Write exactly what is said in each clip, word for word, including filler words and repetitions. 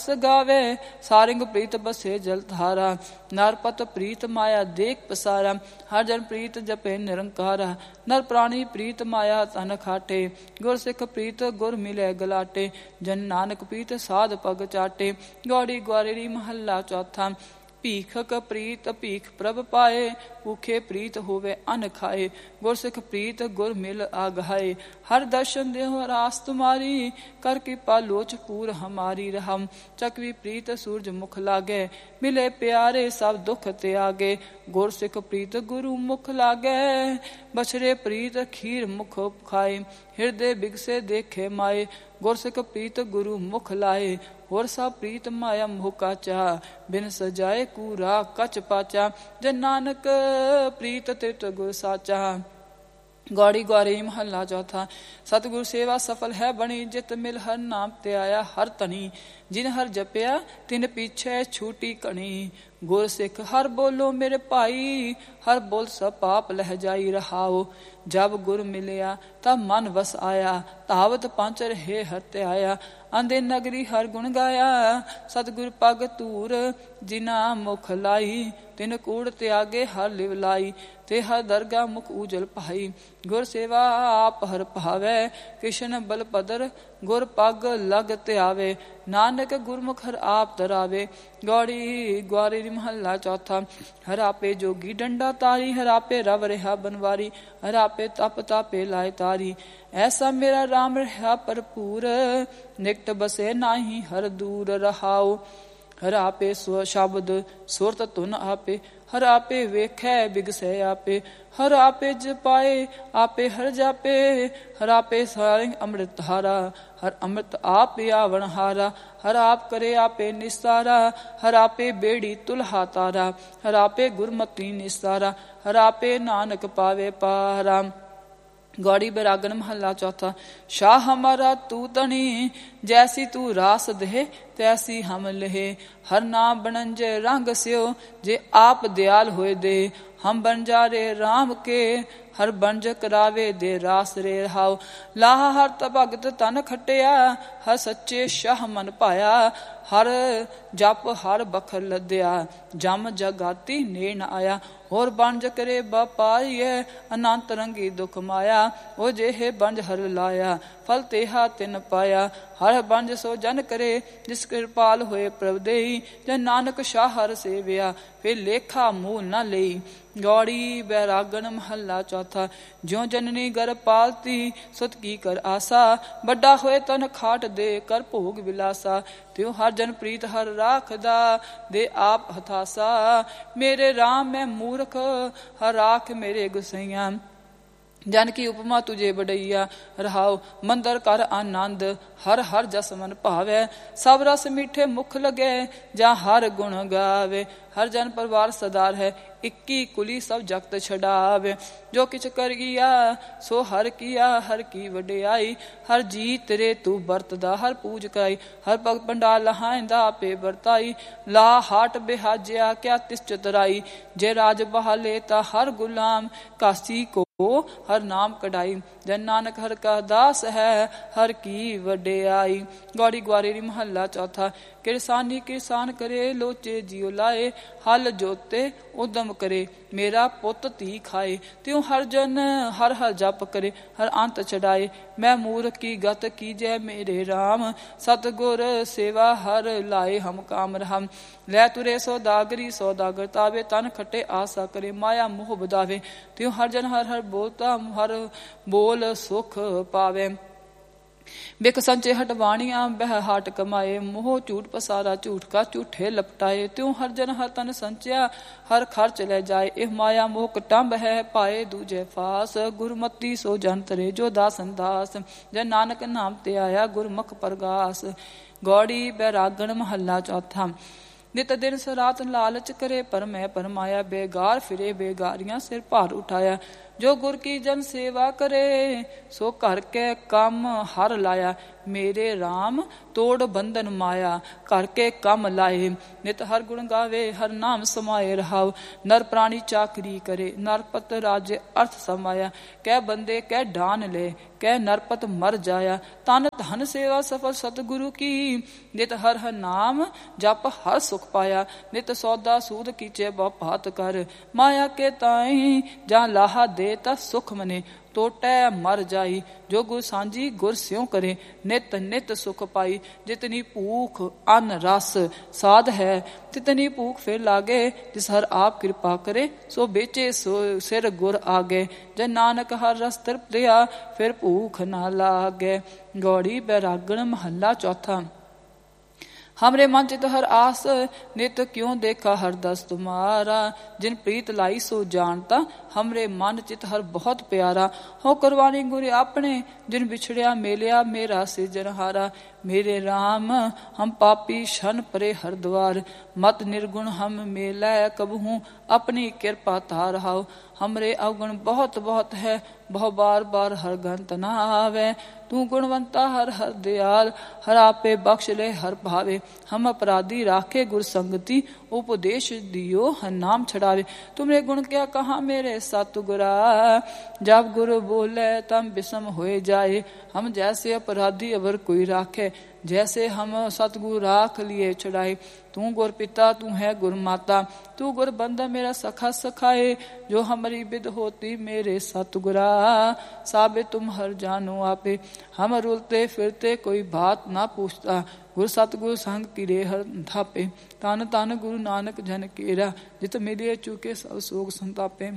गावे सारंग प्रीत बसे जल धारा नरपत प्रीत माया देख पसारा हर जन प्रीत जपे निरंकारा नर प्राणी प्रीत माया तन खाटे गुर सिख प्रीत गुर मिले गलाटे जन नानक प्रीत साध पग चाटे गौड़ी ग्वारेरी महला चौथा ਭੀਖਕ ਪ੍ਰੀਤ ਭੀਖ ਪ੍ਰਭ ਪਾਏ ਭੂਖੇ ਪ੍ਰੀਤ ਹੋਵੇ ਅਨ ਖਾਏ ਗੁਰਸਿੱਖ ਪ੍ਰੀਤ ਗੁਰ ਮਿਲ ਆਗਾਏ ਹਰ ਦਰਸ਼ਨ ਦੇਹੁ ਰਾਸ ਤੁਮਾਰੀ ਕਰ ਕਿਰਪਾ ਲੋਚ ਪੂਰ ਹਮਾਰੀ ਰਹਮ ਚਕਵੀ ਪ੍ਰੀਤ ਸੂਰਜ ਮੁਖ ਲਾਗੇ ਮਿਲੇ ਪਿਆਰੇ ਸਭ ਦੁਖ ਤਿਆਗੇ ਗੁਰਸਿੱਖ ਪ੍ਰੀਤ ਗੁਰੂ ਮੁਖ ਲਾਗੇ ਬਛੜੇ ਪ੍ਰੀਤ ਖੀਰ ਮੁਖ ਖਾਏ ਹਿਰਦੇ ਬਿਗਸੇ ਦੇਖੇ ਮਾਏ ਗੁਰਸਿੱਖ ਪ੍ਰੀਤ ਗੁਰੂ ਮੁਖ ਲਾਏ ਹੋਰ ਸਭ ਪ੍ਰੀਤ ਮਾਇਆ ਮੋਹ ਕਾਚਾ ਬਿਨ ਸਜਾਏ ਕੂਰਾ ਕਚ ਪਾਚਾ ਜੇ ਨਾਨਕ ਪ੍ਰੀਤ ਤਿਤ ਗੁਰ ਸਾਚਾ गौड़ी ग्वारी महला चौथा सतगुरु सेवा सफल है बनी जित मिल हर नाम ते आया हर तनी जिन हर जपया तिन पीछे छूटी कणी गुर सिख हर बोलो मेरे भाई हर बोल सब पाप लह जाई रहाओ जब गुर मिलया तब मन वस आया तावत पंच रहे हर आया आंदे नगरी हर गुण गाया सतगुर पग तूर जिना मुख लाई तिन कूड़ त्यागे हर लिव लाई ते हर दरगाह मुख उजल पाई गुर सेवा आप हर पावे कृष्ण बल पदर गुर पग लग त्यावे नानक गुरमुख हर आप तरावे गौड़ी ग्वारी महला चौथा हर आपे जोगी डंडा तारी हर आपे रव रहा बनवारी हर आपे तप तापे लाए तारी ऐसा मेरा राम रहा भरपूर निकट बसे नाही हर दूर रहाओ हर आपे स्व शब्द सुरत धुन आपे हर आपे वेखै बिगसै आपे हर आपे जपाए आपे हर जापे हर आपे सारंग अमृत धारा हर अमृत आप आवण हारा हर आप करे आपे निस्तारा हर आपे बेड़ी तुल्हा तारा हर आपे गुरमती निस्तारा हर आपे नानक पावे पारा गौड़ी बैरागन महला चौथा शाह हमारा तू तनी जैसी तू रास दे तैसी हम लहे हर नाम बनंजे रंग स्यो जे आप दयाल होए दे हम बन जा रे राम के हर बंज करावे दे रास रे रहाओ लाह हर तभगत तन खटिया हर सच्चे शाह मन पाया हर जप हर बखर लद्या जम जगाती ने न आया होर बंज करे बपाइए अनंत रंगी दुख माया ओ जेहे बंज हर लाया फल तेहा तिन पाया हर बंज सो जन करे जिस कृपाल होए प्रभ देई जन नानक शाह हर सेविया फिर लेखा मूल न लेई गौड़ी बैरागन महला चौथा ज्यों जननी गर पालती सुत की कर आसा बड़ा होए तन खाट दे कर भोग विलासा त्यों हर जन प्रीत हर राखदा दे आप हथासा मेरे राम मैं मूर्ख हर राख मेरे गुसैया जन की उपमा तुझे बड़ैया रहाओ मंदर कर आनंद हर हर जस मन भावे सब रस मीठे मुख लगे जा हर गुण गावे हर जन परिवार सदार है इक्की कुली सब जगत छड़ावे जो किछ कर गया सो हर किया हर की वडियाई हर जी तेरे तू बरतदा हर पूज कराई हर पग पंडाल लहाइंदा पे बरताई ला हाट बेहाजिया क्या तिस चतराई जे राज बहाले ता हर गुलाम कासी को हर नाम कढ़ाई जन नानक हर का दास है हर की वडियाई गौड़ी ग्वारेरी महला चौथा किरसानी किसान करे लोचे जियो लाए हल जोते उदम करे मेरा पुत धी खाए त्यों हर जन हर हर जप करे हर अंत चढ़ाए मैं मूर्ख की गत कीजै मेरे राम सतगुर सेवा हर लाए हम काम राम लै तुरे सौदागरी सौदागर तावे तन खटे आशा करे माया मोह बदावे त्यों हर जन हर हर बोलता हर बोल सुख पावे बिक संचे हटवाणिया बह हाट कमाए मोह झूठ पसारा झूठ का झूठे लपटाए त्यों हर जन हर तन संचया हर खर्च ले जाए इह माया मोह कटंब है पाए दूजे फास गुरमती सो जन तरे जो दासन दास जन नानक नाम ते आया गुरमुख परगास गौड़ी बैरागन महला चौथा नित दिन सरात लालच करे पर मैं परमाया बेगार फिरे बेगारियां सिर भार उठाया जो गुर की जन सेवा करे सो घर के कम हर लाया मेरे राम तोड़ बंधन माया कर के कम लाए नित हर गुण गावे हर नाम समाये रहाव नर प्राणी चाकरी करे नरपत राज्य अर्थ समाया कै बंदे कै डान ले कै नरपत मर जाया तन धन सेवा सफल सतगुरु की नित हर हर नाम जप हर सुख पाया नित सौदा सूद कीचे बात कर माया के ताई जा लाहा दे ता सुख मने टोटै मर जाई जो गुर सांझी गुर स्यों करे नित नित सुख पाई जितनी भूख अन्न रस साध है तितनी भूख फिर लागे जिस हर आप कृपा करे सो बेचे सो सिर गुर आगे जन नानक हर रस तृप्तिया फिर भूख ना लागे। गौड़ी बैरागण महला चौथा। हमरे मन चित हर आस नित क्यों देखा हर दस तुम्हारा जिन प्रीत लाई सो जानता हमरे मन चित हर बहुत प्यारा हो करवानी गुरु अपने जिन बिछड़िया मेलिया मेरा सिरजनहारा मेरे राम हम पापी शन परे हर द्वार मत निर्गुण हम मेलै कबहूँ अपनी कृपा तार हाओ हमरे अवगुण बहुत बहुत है बहु बार बार हर गंत न आवे तू गुणवंता हर हर दयाल हर आपे बख्श ले हर भावे हम अपराधी राखे गुर संगति उपदेश दियो हर नाम छड़ावे तुमरे गुण क्या कहा मेरे सतगुरा जब गुरु बोले तम विषम होए जाए हम जैसे अपराधी अवर कोई राखे जैसे हम सतगुरु राख लिए छड़ाए तू गुर पिता तू है गुर माता तू गुर बंदा मेरा सखा सखाए जो हमारी विद होती मेरे सतगुरा साबे तुम हर जानो आपे हम रुलते फिरते कोई बात ना पूछता गुरु सतगुरु संग तिरे हर धापे तन तन गुरु नानक जन केरा जित मिलिए चुके सब सोग संतापे।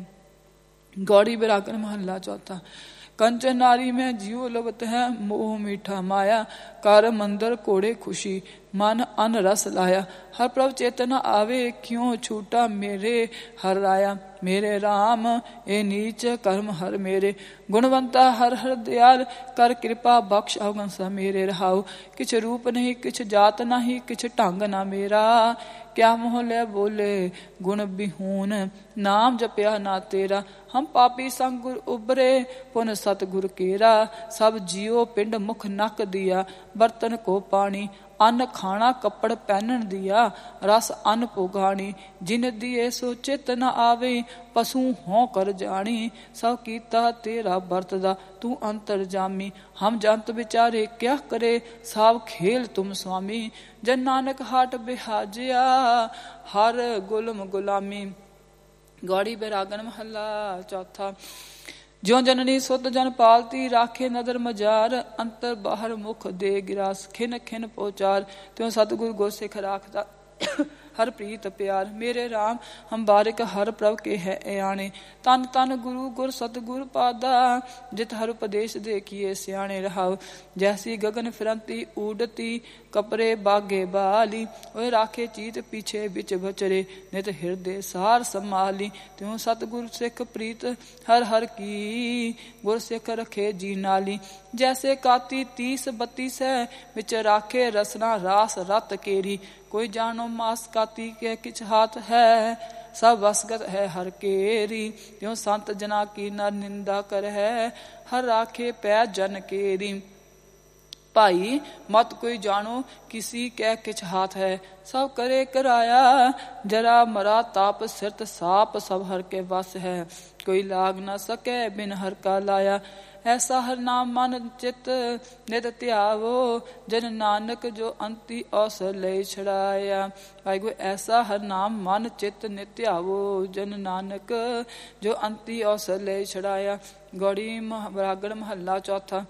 गौड़ी बैरागण महला चौथा। कंचन नारी में जीव लबत है मोह मीठा माया कर मंदर कोड़े खुशी मन अन रस लाया हर प्रभ चेतना आवे क्यों छूटा मेरे हर राया मेरे राम ए नीच कर्म हर मेरे गुणवंता हर हर दयाल कर कृपा बख्श अवगन सा मेरे रहाओ किछ रूप नहीं किछ जात नहीं किछ ढंग ना मेरा क्या मोह ले बोले गुण बिहून नाम जपया ना तेरा हम पापी संग गुर उबरे पुन सतगुर केरा सब जियो पिंड मुख नक दिया बर्तन को पानी अन्न खाना कपड़ पहनन दिया रस अन्न पुगानी जिन दिए सो चित न आवे पशु हों कर जानी सब कीता तेरा बरतदा तू अंतर जामी हम जंत बिचारे क्या करे साव खेल तुम स्वामी जन नानक हाट बिहाजिया हर गुलम गुलामी। गौड़ी बैरागण महला चौथा। ज्यों जननी सुत जन पालती राखे नदर मजार अंतर बाहर मुख दे गिरास खिन खिन पोचार त्यों सतगुरु गोसिख राखता हर प्रीत प्यार मेरे राम हम बारिक हर प्रभ के है आने तन तन गुरु गुर सतगुरु पादा जित हर उपदेश देखिए सियाणे रहाओ जैसी गगन फिरंती उड़ती कपरे बागे बाली ओए राखे चीत पीछे बिच बचरे नित हृदय सार संभाली त्यों सतगुरु सिख प्रीत हर हर की गुर सिख रखे जी नाली जैसे काती तीस बत्तीस है बिच राखे रसना रास रत केरी कोई जानो मास काती के किछ हाथ है सब वसगत है हर केरी त्यों संत जना की नर निंदा कर है हर राखे पै जन केरी भाई मत कोई जानो किसी कै किछ हाथ है सब करे कराया जरा मरा ताप सिरत साप सब हर के बस है कोई लाग न सके बिन हर का लाया ऐसा हर नाम मन चित नित त्यावो जन नानक जो अंति औसर ले छड़ाया। भाई ऐसा हर नाम मन चित नित त्यावो जन नानक जो अंति औसर ले छड़ाया। गौड़ी बैरागण महला चौथा।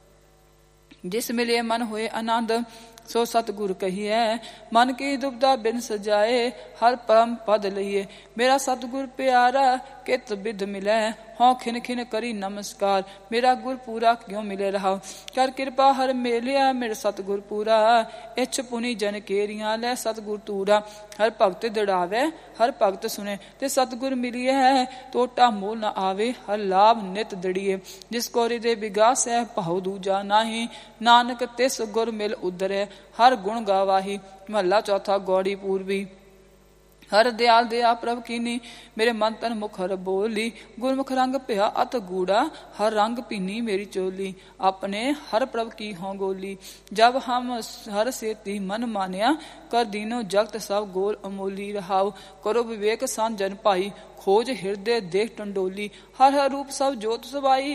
जिस मिले मन हुए आनंद सो सतगुर कहिए मन की दुबदा बिन सजाए हर परम पद लइए मेरा सतगुर प्यारा कित बिद मिले हों खिन खिन करी नमस्कार मेरा गुर पूरा क्यों मिले रहा कर कृपा हर मेलिया मेरे सतगुर पूरा इच्छ पुनी जन केरिया ले सतगुर तूरा हर भगत दड़ावे हर भगत सुने ते सतगुर मिलिए है टोटा मोल न आवे हर लाभ नित दड़िए जिस कोरी दे विगास है भाव दूजा नाही नानक तिस गुर मिल उदरे हर गुण गावाही। महला चौथा। गौड़ी पूर्वी। हर दयाल दया प्रभ कीनी, मेरे मन तन मुख हर बोली। गुरमुख रंग पिया अत गूढ़ा, हर रंग पीनी मेरी चोली। अपने हर प्रभ की हों गोली, जब हम हर सेती मन मानिया। कर दीनो जगत सब गोल अमोली। रहाओ करो विवेक सन जन भाई, खोज हृदय देख टंडोली। हर हर रूप सब जोत सबाई,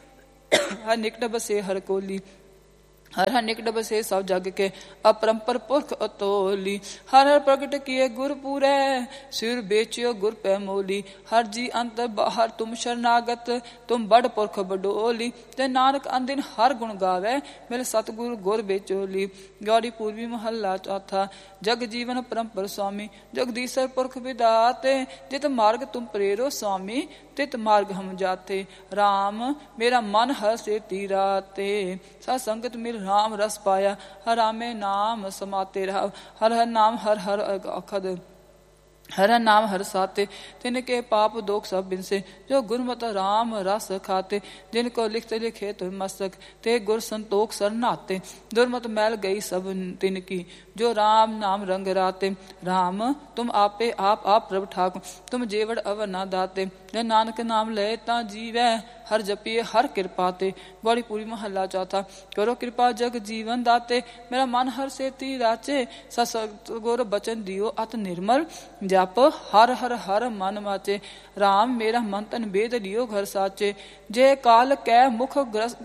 हर निकट बसे हर कोली। हर हर निकट बसे सब जग के, अपरंपर पुरख अतोली। हर हर प्रगट किए गुर पूरै, सिर बेचियो गुर पै मोली। हर जी अंतर बाहर तुम शरणागत, तुम बड़ पुरख बडोली। ते नानक अनदिन हर गुण गावे, मिल सतगुरु गुर बेचोली। गौड़ी पूर्वी महला चौथा। जग जीवन परंपर स्वामी, जगदीशर पुरख विदाते। जित मार्ग तुम प्रेरो स्वामी, तित मार्ग हम जाते। राम मेरा मन हर से तीराते, सत संगत मिल राम रस पाया। हर रामे नाम समाते रहा, हर हर नाम हर हर अखद। हर नाम हर साते, तिनके पाप दोख सब बिनसे। जो गुरमत राम रस खाते, जिनको लिखते लिखे तुम मस्तक। ते गुर संतोख सर नाते, दुर्मत मैल गई सब तिनकी। जो राम नाम रंग राते, राम तुम आपे आप आप प्रभ ठाकुर। तुम जेवड़ अवर ना दाते, जे नानक नाम ले ता जीवै। हर जपिए हर कृपा ते। गौड़ी पूरी महला चौथा। करो कृपा जग जीवन दाते, मेरा मन हर से ती राचे। सतगुर बचन दियो अत निर्मल, जप हर हर हर मन माचे। राम मेरा मन तन बेद लियो घर साचे। जे काल कै मुख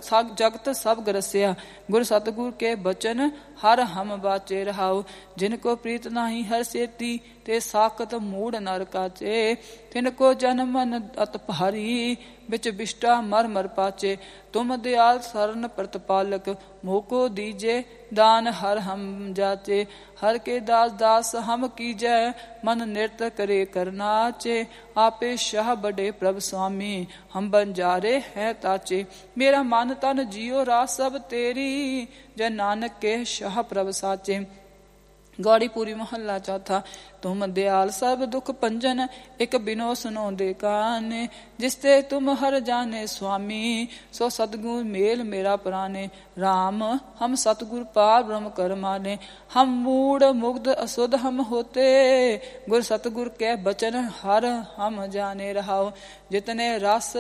जगत सब ग्रसिया, गुर सतगुर के बचन हर हम बाचे। रहाओ जिनको प्रीत नाही हर सेती, ते साकत मूड नर काचे। तिनको जन्म मन अत भारी, बिच बिष्टा मर मर पाचे। तुम दयाल सरन प्रतिपालक, मोको दीजे दान हर हम जाचे। हर के दास दास हम कीजै, मन नृत्य करे करनाचे। आपे शाह बड़े प्रभ स्वामी, हम बंजारे हैं ताचे। मेरा मन तन जियो रास सब तेरी, जय नानक के शाह प्रभ साचे। गौड़ी पूरी महला चौथा। तुम दयाल सब दुख भंजन, एक बिनो सुनो दे काने। जिसते तुम हर जाने स्वामी, सो सतगुर मेल मेरा प्राणे। राम हम सतगुर पार ब्रह्म कर माने, हम मूड मुग्ध अशुद्ध हम होते। गुर सतगुर के बचन हर हम जाने। रहाओ जितने रस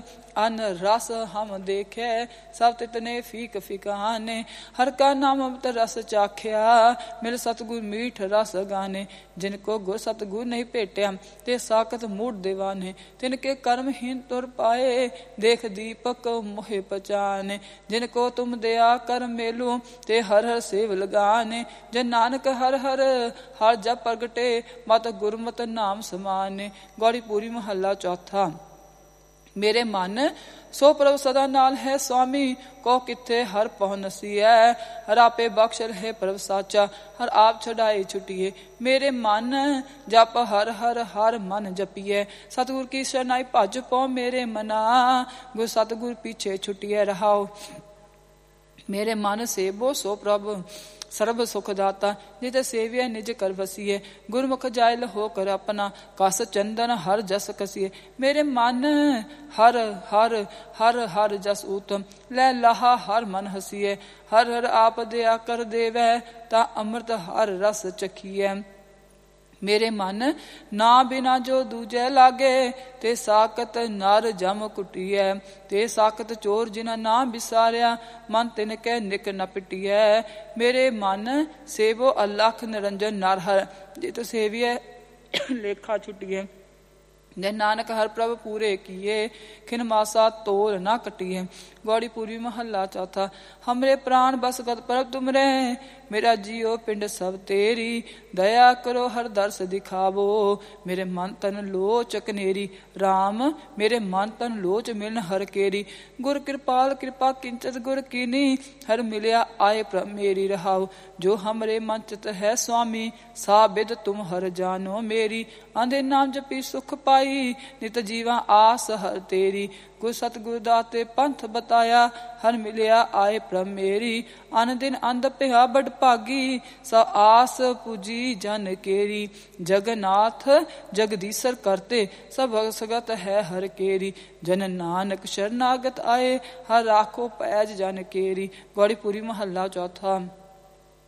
अन रस हम देखे, सब तितने फीक फिकाने। हर का नाम अमृत रस चाख्या, मिल सतगुर मीठ रस गाने। जिनको गुर सतगुर नहीं भेटिया, ते साकत मूढ़ दीवाने। तिनके कर्महीन तुर पाए, देख दीपक मोहे पहचाने। जिनको तुम दया कर मेलो, ते हर हर सेव लगाने। जन नानक हर हर हर जब प्रगटे, मत गुरमत नाम समाने। गौड़ी पूरी महला चौथा। मेरे मन सो प्रभु सदा नाल है स्वामी, को किथे हर पहुनसी है। हर आपे बख्श रहे प्रभु साचा, हर आप छड़ाए छुटिए। मेरे मन जप हर हर हर मन जपिए। सतगुर की शरणाई भज पौ मेरे मना, गुर सतगुर पीछे छुटिए। रहाओ मेरे मन से बो सो प्रभु सर्व सुख दाता। निज सेविय निज कर बसिए, गुरमुख जायल होकर अपना। कस चंदन हर जस कसिए, मेरे मन हर हर हर हर जस उत्तम। लै लाहा हर मन हसिए, हर हर आप दया कर देवै। ता अमृत हर रस चखिए। मेरे मन ना बिना जो दूजे लागे, ते साकत नर जम कुटिए। ते साकत चोर जिना ना बिसारिया, मन तिनके निक न पिटिए। मेरे मन सेवो अलख निरंजन नर हर, जित सेविए लेखा छुटिए। जय नानक हर प्रभ पूरे किए, खिन मासा तोल ना कटिए। गौड़ी पूर्वी महला चौथा। हमरे प्राण बस गत प्रभ तुमरे, मेरा जियो पिंड सब तेरी। दया करो हर दर्श दिखावो, मेरे मन तन लोच कनेरी। राम मेरे मन तन लोच मिलन हर केरी। गुर कृपाल कृपा किंचत गुर कीनी, हर मिलिया आए प्रभ मेरी। रहाओ जो हमरे मन चित है स्वामी, सा बिद तुम हर जानो मेरी। आंधे नाम जपी सुख पाई, नित जीवा आस हर तेरी। गुर सतगुर दाते पंथ बताया, हर मिलिया आए प्रभ मेरी। अन दिन अंध पिया बड़ भागी, सा आस पूजी जन केरी। जगन्नाथ जगदीशर करते, सब सगत है हर केरी। जन नानक शरणागत आए, हर राखो पैज जन केरी। गौड़ी पूरी महला चौथा।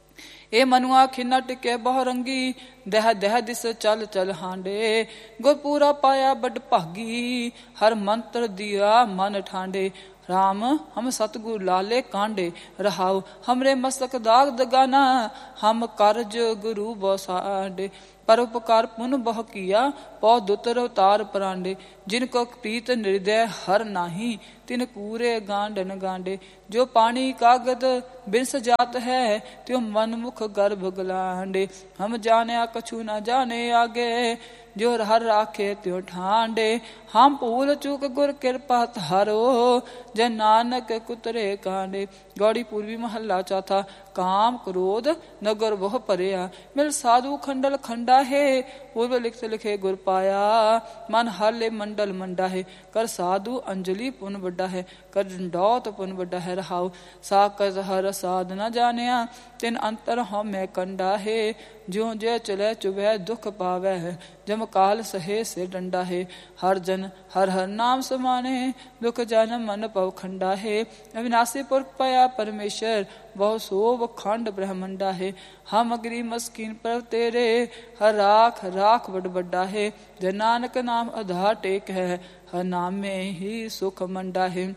ਇਹ ਮਨੁਆ ਖਿੰਨਾ ਟਿਕੇ ਬਹੁ ਰੰਗੀ, ਦਹ ਦਹ ਦਿਸ ਚਲ ਚਲ ਹਾਂਡੇ। ਗੁਰਪੂਰਾ ਪਾਇਆ ਬਡ ਭਾਗੀ, ਹਰ ਮੰਤਰ ਦਿਆ ਮਨ ਠਾਂਡੇ। राम हम सतगुरु लाले कांडे, रहाओ हमरे मस्तक दाग दगाना, हम करज गुरु बसाडे। परोपकार पुन बहु किया, पौ दुतर अवतार परांडे। जिनको प्रीत निर्दय हर नाही, तिन कूरे गांडन गांडे। जो पानी कागद बिन सजात है, त्यो मन मुख गर्भ गलांडे। हम जाने कछु न जाने आगे, जो हर राखे त्यो ठांडे। हम भूल चूक गुर कृपा धारो, जय नानक कुतरे कांडे। गौड़ी पूर्वी महला चौथा। काम क्रोध नगर वह परया, मिल साधु खंडल खंडा है। पूर्व लिखत लिखे गुर पाया, मन हाले मंडल मंडा है। कर साधु अंजलि पुन बड़ा है, कर डंडौत पुन बड़ा है। रहाओ साकत हर साध न जानिया, तिन अंतर हम मैं कंडा है। ज्यों जय चले चुभै दुख पावै है, जम काल सहे से डंडा है। हर जन हर हर नाम समाने, दुख जन मन पव खंडा है। अविनाशी पुरख पाया परमेश्वर, बहु सोभ खंड ब्रह्मंडा है। हम अग्री मस्कीन पर तेरे, हर राख राख बड़ बड्डा है। जय नानक नाम आधार टेक है, हर नाम में ही सुख मंडा है।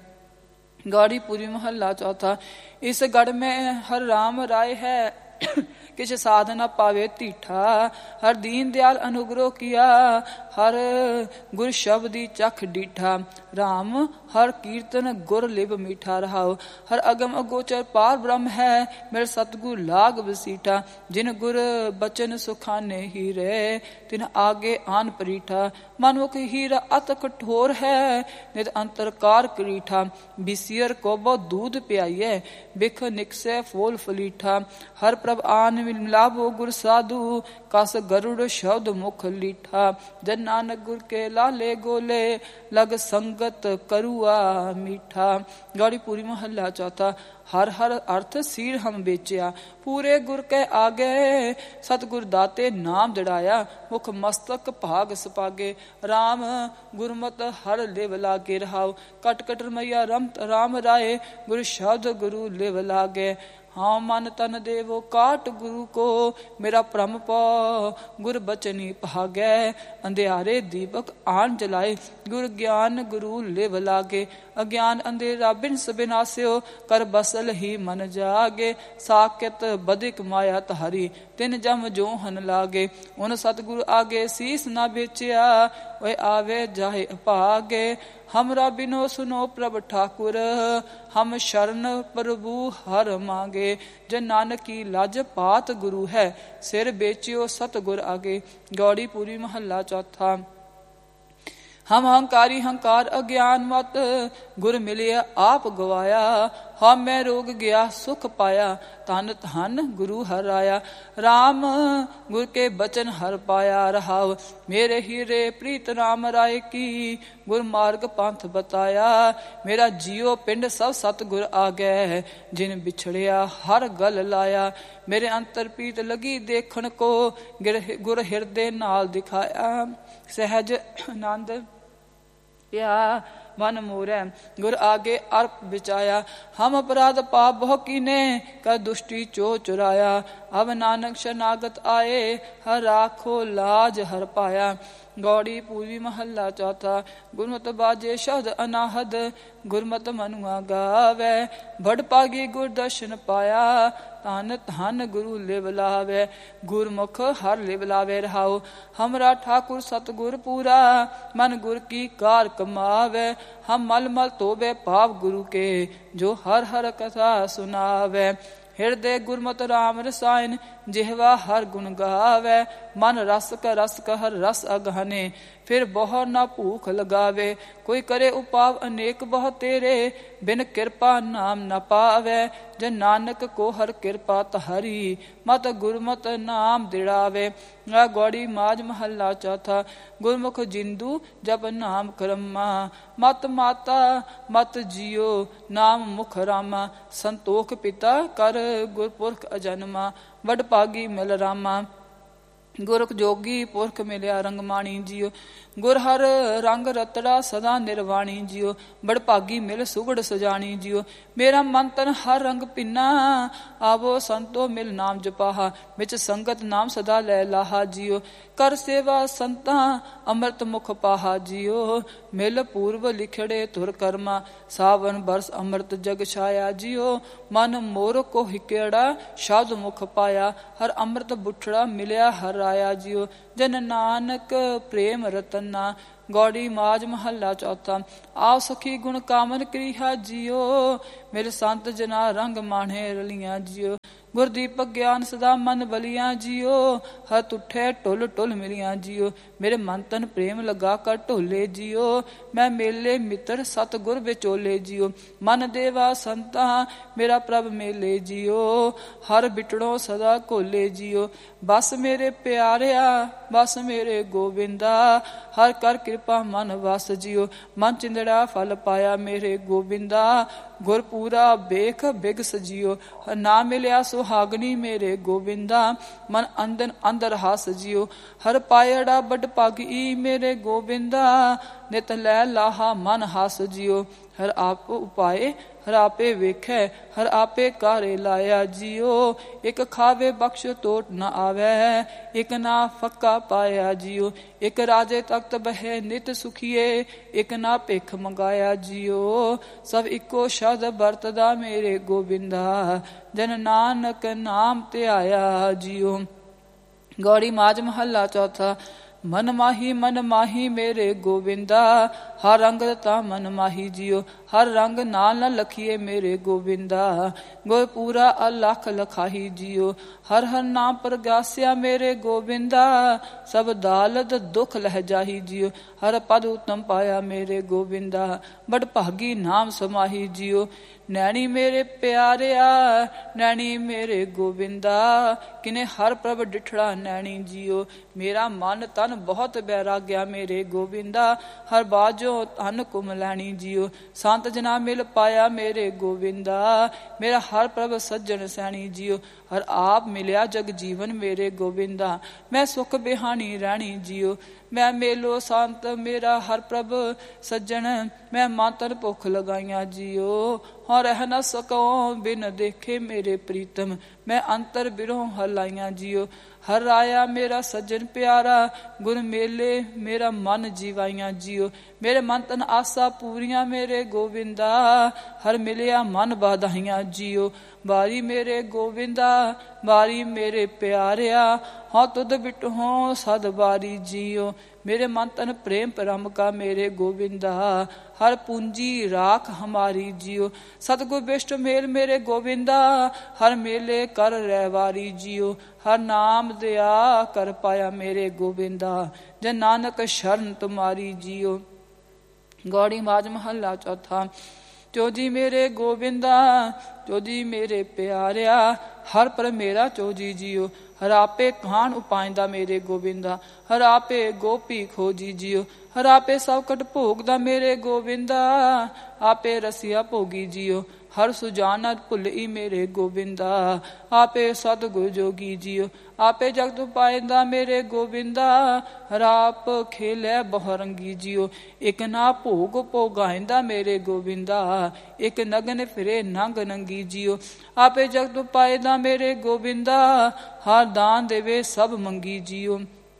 गौड़ी पूरी महला चौथा। इस गढ़ में हर राम राय है, किछ साध न पावे तीठा। हर दीन दयाल अनुग्रह किया, हर गुर शब्दी चख डीठा। राम हर कीर्तन गुर लिब मीठा। रहाओ हर अगम अगोचर पार ब्रह्म है, मेरे सतगुर लाग बसीठा। जिन गुर बचन सुखाने हीरे, तिन आगे आन परीठा। मनुख हीरा अत कठोर है, नित अंतर कार करीठा। बिसियर को बहुत दूध पियाइए, बिख निकसे फूल फलीठा। हर प्रभ आन मिलावो गुर साधु, कस गरुड़ शब्द मुख लीठा। जन नानक गुर के लाले गोले, लग संगत करुआ मीठा। गौड़ी पूरी महला चौथा। हर हर अर्थ सीर हम बेचिया, पूरे गुर के आगे। सतगुर दाते नाम दड़ाया, मुख मस्तक भाग सपागे। राम गुरमत हर लिव लागे। रहाओ कट कट रमैया रमत राम राय, गुरु शब्द गुरु लिव लागे। हाँ मन तन देवो काट गुरु को, मेरा भ्रम पौ गुर बचनी भागै। अंधियारे दीपक आन जलाए, गुर ज्ञान गुरु लिव लागे। अज्ञान अंधेरा बिनस बिनास्यो, कर बसल ही मन जागे। साकेत बदिक माया तहारी, तिन जम जो हन लागे। उन सतगुरु आगे शीस ना बेचिया, वे आवे जाहे भागे। हमरा बिनो सुनो प्रभ ठाकुर, हम शरण प्रभु हर मांगे। जन नानक की लाज पात गुरु है, सिर बेचियो सतगुर आगे। गौड़ी पूरी महला चौथा। हम अहंकारी हंकार अज्ञान मत, गुर मिलिया आप गवाया। हम मैं रोग गया सुख पाया, तन धन गुरु हर आया। राम गुर के बचन हर पाया। रहाव मेरे हीरे प्रीत राम राय की, गुर मार्ग पंथ बताया। मेरा जियो पिंड सब सतगुर आ गए, जिन बिछड़िया हर गल लाया। मेरे अंतर प्रीत लगी देखन को, गुर हिरदे नाल दिखाया। सहज आनंद प्या मन मोरै, गुर आगे अर्प बिचाया। हम अपराध पाप बहु कीने, कर दुष्टि चो चुराया। अब नानक शरणागत आए, हर राखो लाज हर पाया। गौड़ी पूर्वी महला चौथा। गुरमत बाजे शब्द अनाहद, गुरमत मनुआ गावे। बड़ पागी गुर दर्शन पाया, तन धन गुरु लिव लावे। गुरमुख हर लिव लावे। रहाओ हमरा ठाकुर सतगुर पूरा, मन गुर की कार कमावे। हम मल मल तोबे पाप गुरु के, जो हर हर कथा सुनावे। हृदय गुरमत राम रसायन, जिहवा हर गुण गावे। मन रस का रस का हर रस अगहने, फिर बहु न भूख लगावे। कोई करे उपाव अनेक बहु तेरे, बिन कृपा नाम न पावे। जन नानक को हर कृपा तहारी, मत गुरमत नाम दिड़ावे। आ गौड़ी माज महला चौथा। गुरमुख जिंदू जप नाम करमा, मत माता मत जियो नाम मुख रामा। संतोख पिता कर गुरपुरख अजन्मा, वड पागी मिल रामा। ਗੁਰਖ ਜੋਗੀ ਪੁਰਖ ਮਿਲਿਆ ਰੰਗਮਾਣੀ ਜੀਓ। ਗੁਰ ਹਰ ਰੰਗ ਰਤੜਾ ਸਦਾ ਨਿਰਵਾਣੀ ਜੀਓ। ਬੜ ਭਾਗੀ ਮਿਲ ਸੁਗੜ ਸਜਾਣੀ ਜੀਓ। ਮੇਰਾ ਮਨ ਤਨ ਹਰ ਰੰਗ ਪਿੰਨਾ ਆਵੋ ਸੰਤੋ ਮਿਲ ਨਾਮ ਜਪਾਹਾ। ਵਿੱਚ ਸੰਗਤ ਨਾਮ ਸਦਾ ਲੈ ਲਾਹਾ ਜੀਓ। ਕਰ ਸੇਵਾ ਸੰਤਾਂ ਅੰਮ੍ਰਿਤ ਮੁਖ ਪਾਹਾ ਜੀਓ। ਮਿਲ ਪੂਰਵ ਲਿਖੜੇ ਤੁਰ ਕਰਮਾ ਸਾਵਨ ਬਰਸ ਅੰਮ੍ਰਿਤ ਜਗ ਛਾਇਆ ਜੀਓ। ਮਨ ਮੋਰ ਕੋ ਹਿਕੜਾ ਸ਼ਬਦ ਮੁਖ ਪਾਇਆ। ਹਰ ਅੰਮ੍ਰਿਤ ਬੁੱਠੜਾ ਮਿਲਿਆ ਹਰ ਰਾਇਆ ਜੀਓ। ਜਨ ਨਾਨਕ ਪ੍ਰੇਮ ਰਤਨਾ ਗੌੜੀ ਮਾਜ ਮਹੱਲਾ ਚੌਥਾ। ਆਓ ਸਖੀ ਗੁਣ ਕਾਮਨ ਕਰੀਹਾ ਜੀਓ। ਮੇਰੇ ਸੰਤ ਜਨਾ ਰੰਗ ਮਾਣੇ ਰਲੀਆਂ ਜੀਓ। ਗੁਰਦੀਪਕ ਗਿਆਨ ਸਦਾ ਮਨ ਬਲੀਆਂ ਜੀਓ। ਹੱਥ ਉੱਠੇ ਢੁੱਲ ਢੁੱਲ ਮਿਲੀਆਂ ਜੀਓ। ਮੇਰੇ ਮਨ ਤਨ ਪ੍ਰੇਮ ਲਗਾ ਕਰ ਢੋਲੇ ਜੀਓ। ਮੈਂ ਮੇਲੇ ਮਿੱਤਰ ਸਤ ਗੁਰ ਵਿਚੋਲੇ ਜੀਓ। ਮਨ ਦੇਵਾ ਸੰਤਾਂ ਮੇਰਾ ਪ੍ਰਭ ਮੇਲੇ ਜੀਓ। ਹਰ ਬਿਟੜੋਂ ਸਦਾ ਘੋਲੇ ਜੀਓ। ਬਸ ਮੇਰੇ ਪਿਆਰਿਆ ਬਸ ਮੇਰੇ ਗੋਬਿੰਦਾ। ਹਰ ਕਰ ਕਿਰਪਾ ਮਨ ਵਸ ਜੀਓ। ਮਨ ਚਿੰਦੜਾ ਫਲ ਪਾਇਆ ਮੇਰੇ ਗੋਬਿੰਦਾ। ਗੁਰ ਪੂਰਾ ਬੇਖ ਬਿਗ ਸਜੀਓ। ਨਾ ਮਿਲਿਆ ਸੁਹਾਗਣੀ ਮੇਰੇ ਗੋਬਿੰਦਾ। ਮਨ ਅੰਦਨ ਅੰਦਰ ਹਸ ਜੀਓ। ਹਰ ਪਾਇੜਾ ਵੱਡ ਭਾਗੀ ਮੇਰੇ ਗੋਬਿੰਦਾ। ਨਿਤ ਲੈ ਲਾਹਾ ਮਨ ਹਸ ਜੀਓ। ਹਰ ਆਪ ਉਪਾਏ ਹਰ ਆਪੇ ਵੇਖੈ ਹਰ ਆਪੇ ਕਾਰੇ ਲਾਇਆ ਜੀਓ। ਇੱਕ ਖਾਵੇ ਬਖਸ਼ ਟੋਟ ਨ ਆਵੈ ਇੱਕ ਨਾ ਫੱਕਾ ਪਾਇਆ ਜੀਓ। ਇੱਕ ਰਾਜੇ ਤਖਤ ਬਹਿ ਨਿਤ ਸੁਖੀਏ ਇੱਕ ਨਾ ਭਿਖ ਮੰਗਾਇਆ ਜੀਓ। ਸਭ ਇੱਕੋ ਸ਼ਬਦ ਵਰਤਦਾ ਮੇਰੇ ਗੋਬਿੰਦਾ। ਜਨ ਨਾਨਕ ਨਾਮ ਧਿਆਇਆ ਜੀਓ। ਗੌੜੀ ਮਾਜ ਮਹੱਲਾ ਚੌਥਾ। ਮਨ ਮਾਹੀ ਮਨ ਮਾਹੀ ਮੇਰੇ ਗੋਬਿੰਦਾ। ਹਰ ਰੰਗ ਤਾ ਮਨ ਮਾਹੀ ਜੀਓ। ਹਰ ਰੰਗ ਨਾਲ ਨ ਲਖੀਏ ਮੇਰੇ ਗੋਬਿੰਦਾ। ਗੁਰ ਪੂਰਾ ਅਲਖ ਲਖਾਹੀ ਜੀਓ। ਹਰ ਹਰ ਨਾਮ ਪ੍ਰਗਾਸਿਆ ਮੇਰੇ ਗੋਬਿੰਦਾ। ਸਭ ਦਾਲਦ ਦੁਖ ਲਹਿ ਜਾਹੀ ਜੀਓ। ਹਰ ਪਦ ਉਤਮ ਪਾਇਆ ਮੇਰੇ ਗੋਬਿੰਦਾ। ਬੜ ਭਾਗੀ ਨਾਮ ਸਮਾਹੀ ਜੀਓ। ਨੈਣੀ ਮੇਰੇ ਪਿਆਰਿਆ ਨੈਣੀ ਮੇਰੇ ਗੋਬਿੰਦਾ। ਕਿਨੇ ਹਰ ਪ੍ਰਭ ਡਿਠੜਾ ਨੈਣੀ ਜੀਓ। ਮੇਰਾ ਮਨ ਤਨ ਬਹੁਤ ਬੈਰਾਗਿਆ ਮੇਰੇ ਗੋਬਿੰਦਾ। ਹਰ ਬਾਜੋ ਧਨ ਕੁਮ ਲੈਣੀ ਜੀਓ। ਸੰਤ ਜਨਾ ਮਿਲ ਪਾਇਆ ਮੇਰੇ ਗੋਬਿੰਦਾ। ਮੇਰਾ ਹਰ ਪ੍ਰਭ ਸੱਜਣ ਸੈਣੀ ਜੀਓ। ਹਰ ਆਪ ਮਿਲਿਆ ਜਗ ਜੀਵਨ ਮੇਰੇ ਗੋਬਿੰਦਾ। ਮੈਂ ਸੁਖ ਬਿਹਾਣੀ ਰਹਿਣੀ ਜੀਓ। ਮੈਂ ਮੇਲੋ ਸੰਤ ਮੇਰਾ ਹਰ ਪ੍ਰਭ ਸੱਜਣ। ਮੈਂ ਮਾਤਰ ਭੁੱਖ ਲਗਾਈਆਂ ਜੀਓ। ਹਾਂ ਰਹਿ ਨ ਸਕੋ ਬਿਨ ਦੇਖੇ ਮੇਰੇ ਪ੍ਰੀਤਮ। ਮੈਂ ਅੰਤਰ ਬਿਰੋਂ ਹਲਾਈਆਂ ਜੀਓ। ਹਰ ਰਾਇਆ ਮੇਰਾ ਸੱਜਣ ਪਿਆਰਾ। ਗੁਰ ਮੇਲੇ ਮੇਰਾ ਮਨ ਜੀਵਾਈਆਂ ਜੀਓ। ਮੇਰੇ ਮਨ ਤਨ ਆਸਾ ਪੂਰੀਆਂ ਮੇਰੇ ਗੋਬਿੰਦਾ। ਹਰ ਮਿਲਿਆ ਮਨ ਬਾਧਾਈਆਂ ਜੀਓ। ਬਾਰੀ ਮੇਰੇ ਗੋਬਿੰਦਾ ਬਾਰੀ ਮੇਰੇ ਪਿਆਰਿਆ। ਹਾਂ ਤੁਧ ਬਿਟਹੁ ਸਦ ਬਾਰੀ ਜੀਓ। ਮੇਰੇ ਮਨ ਤਨ ਪ੍ਰੇਮ ਪਰਮ ਕਾ ਮੇਰੇ ਗੋਬਿੰਦਾ। ਹਰ ਪੂੰਜੀ ਰਾਖ ਹਮਾਰੀ ਜੀਓ। ਸਤਿਗੁਰ ਬਿਸ਼ਟ ਮੇਲ ਮੇਰੇ ਗੋਬਿੰਦਾ। ਹਰ ਮੇਲੇ ਕਰ ਰਹਿਵਾਰੀ ਜੀਓ। ਹਰ ਨਾਮ ਦਿਆ ਕਰ ਪਾਇਆ ਮੇਰੇ ਗੋਬਿੰਦਾ। ਜਨ ਨਾਨਕ ਸ਼ਰਨ ਤੁਮਾਰੀ ਜੀਓ। ਗੌੜੀ ਮਾਜ ਮਹੱਲਾ ਚੌਥਾ। ਚੋਜੀ ਮੇਰੇ ਗੋਬਿੰਦਾ ਚੋਜੀ ਮੇਰੇ ਪਿਆਰਿਆ। ਹਰ ਪਰ ਮੇਰਾ ਚੋਜੀ ਜੀਓ। ਹਰ ਆਪੇ ਖਾਣ ਉਪਾਇੰਦਾ ਮੇਰੇ ਗੋਬਿੰਦਾ। ਹਰ ਆਪੇ ਗੋਪੀ ਖੋਜੀ ਜੀਓ। ਹਰ ਆਪੇ ਸਭ ਕਟ ਭੋਗਦਾ ਮੇਰੇ ਗੋਬਿੰਦਾ। ਆਪੇ ਰਸੀਆ ਭੋਗੀ ਜੀਓ। ਹਰ ਸੁਜਾਨਤ ਭੁੱਲਈ ਮੇਰੇ ਗੋਬਿੰਦਾ। ਆਪੇ ਸਤਿਗੁਰ ਜੋਗੀ ਜੀਓ। ਆਪੇ ਜਗਤ ਪਾਇੰਦਾ ਮੇਰੇ ਗੋਬਿੰਦਾ। ਹਰ ਆਪ ਖੇਲੇ ਬਹੁਰੰਗੀ ਜੀਓ। ਇੱਕ ਨਾ ਭੋਗ ਭੋਗਾਇੰਦਾ ਮੇਰੇ ਗੋਬਿੰਦਾ। ਇੱਕ ਨਗਨ ਫਿਰੇ ਨੰਗ ਨੰਗੀ ਜੀਓ। ਆਪੇ ਜਗਤ ਪਾਇੰਦਾ ਮੇਰੇ ਗੋਬਿੰਦਾ। ਹਰ ਦਾਨ ਦੇਵੇ ਸਭ ਮੰਗੀ ਜੀਓ।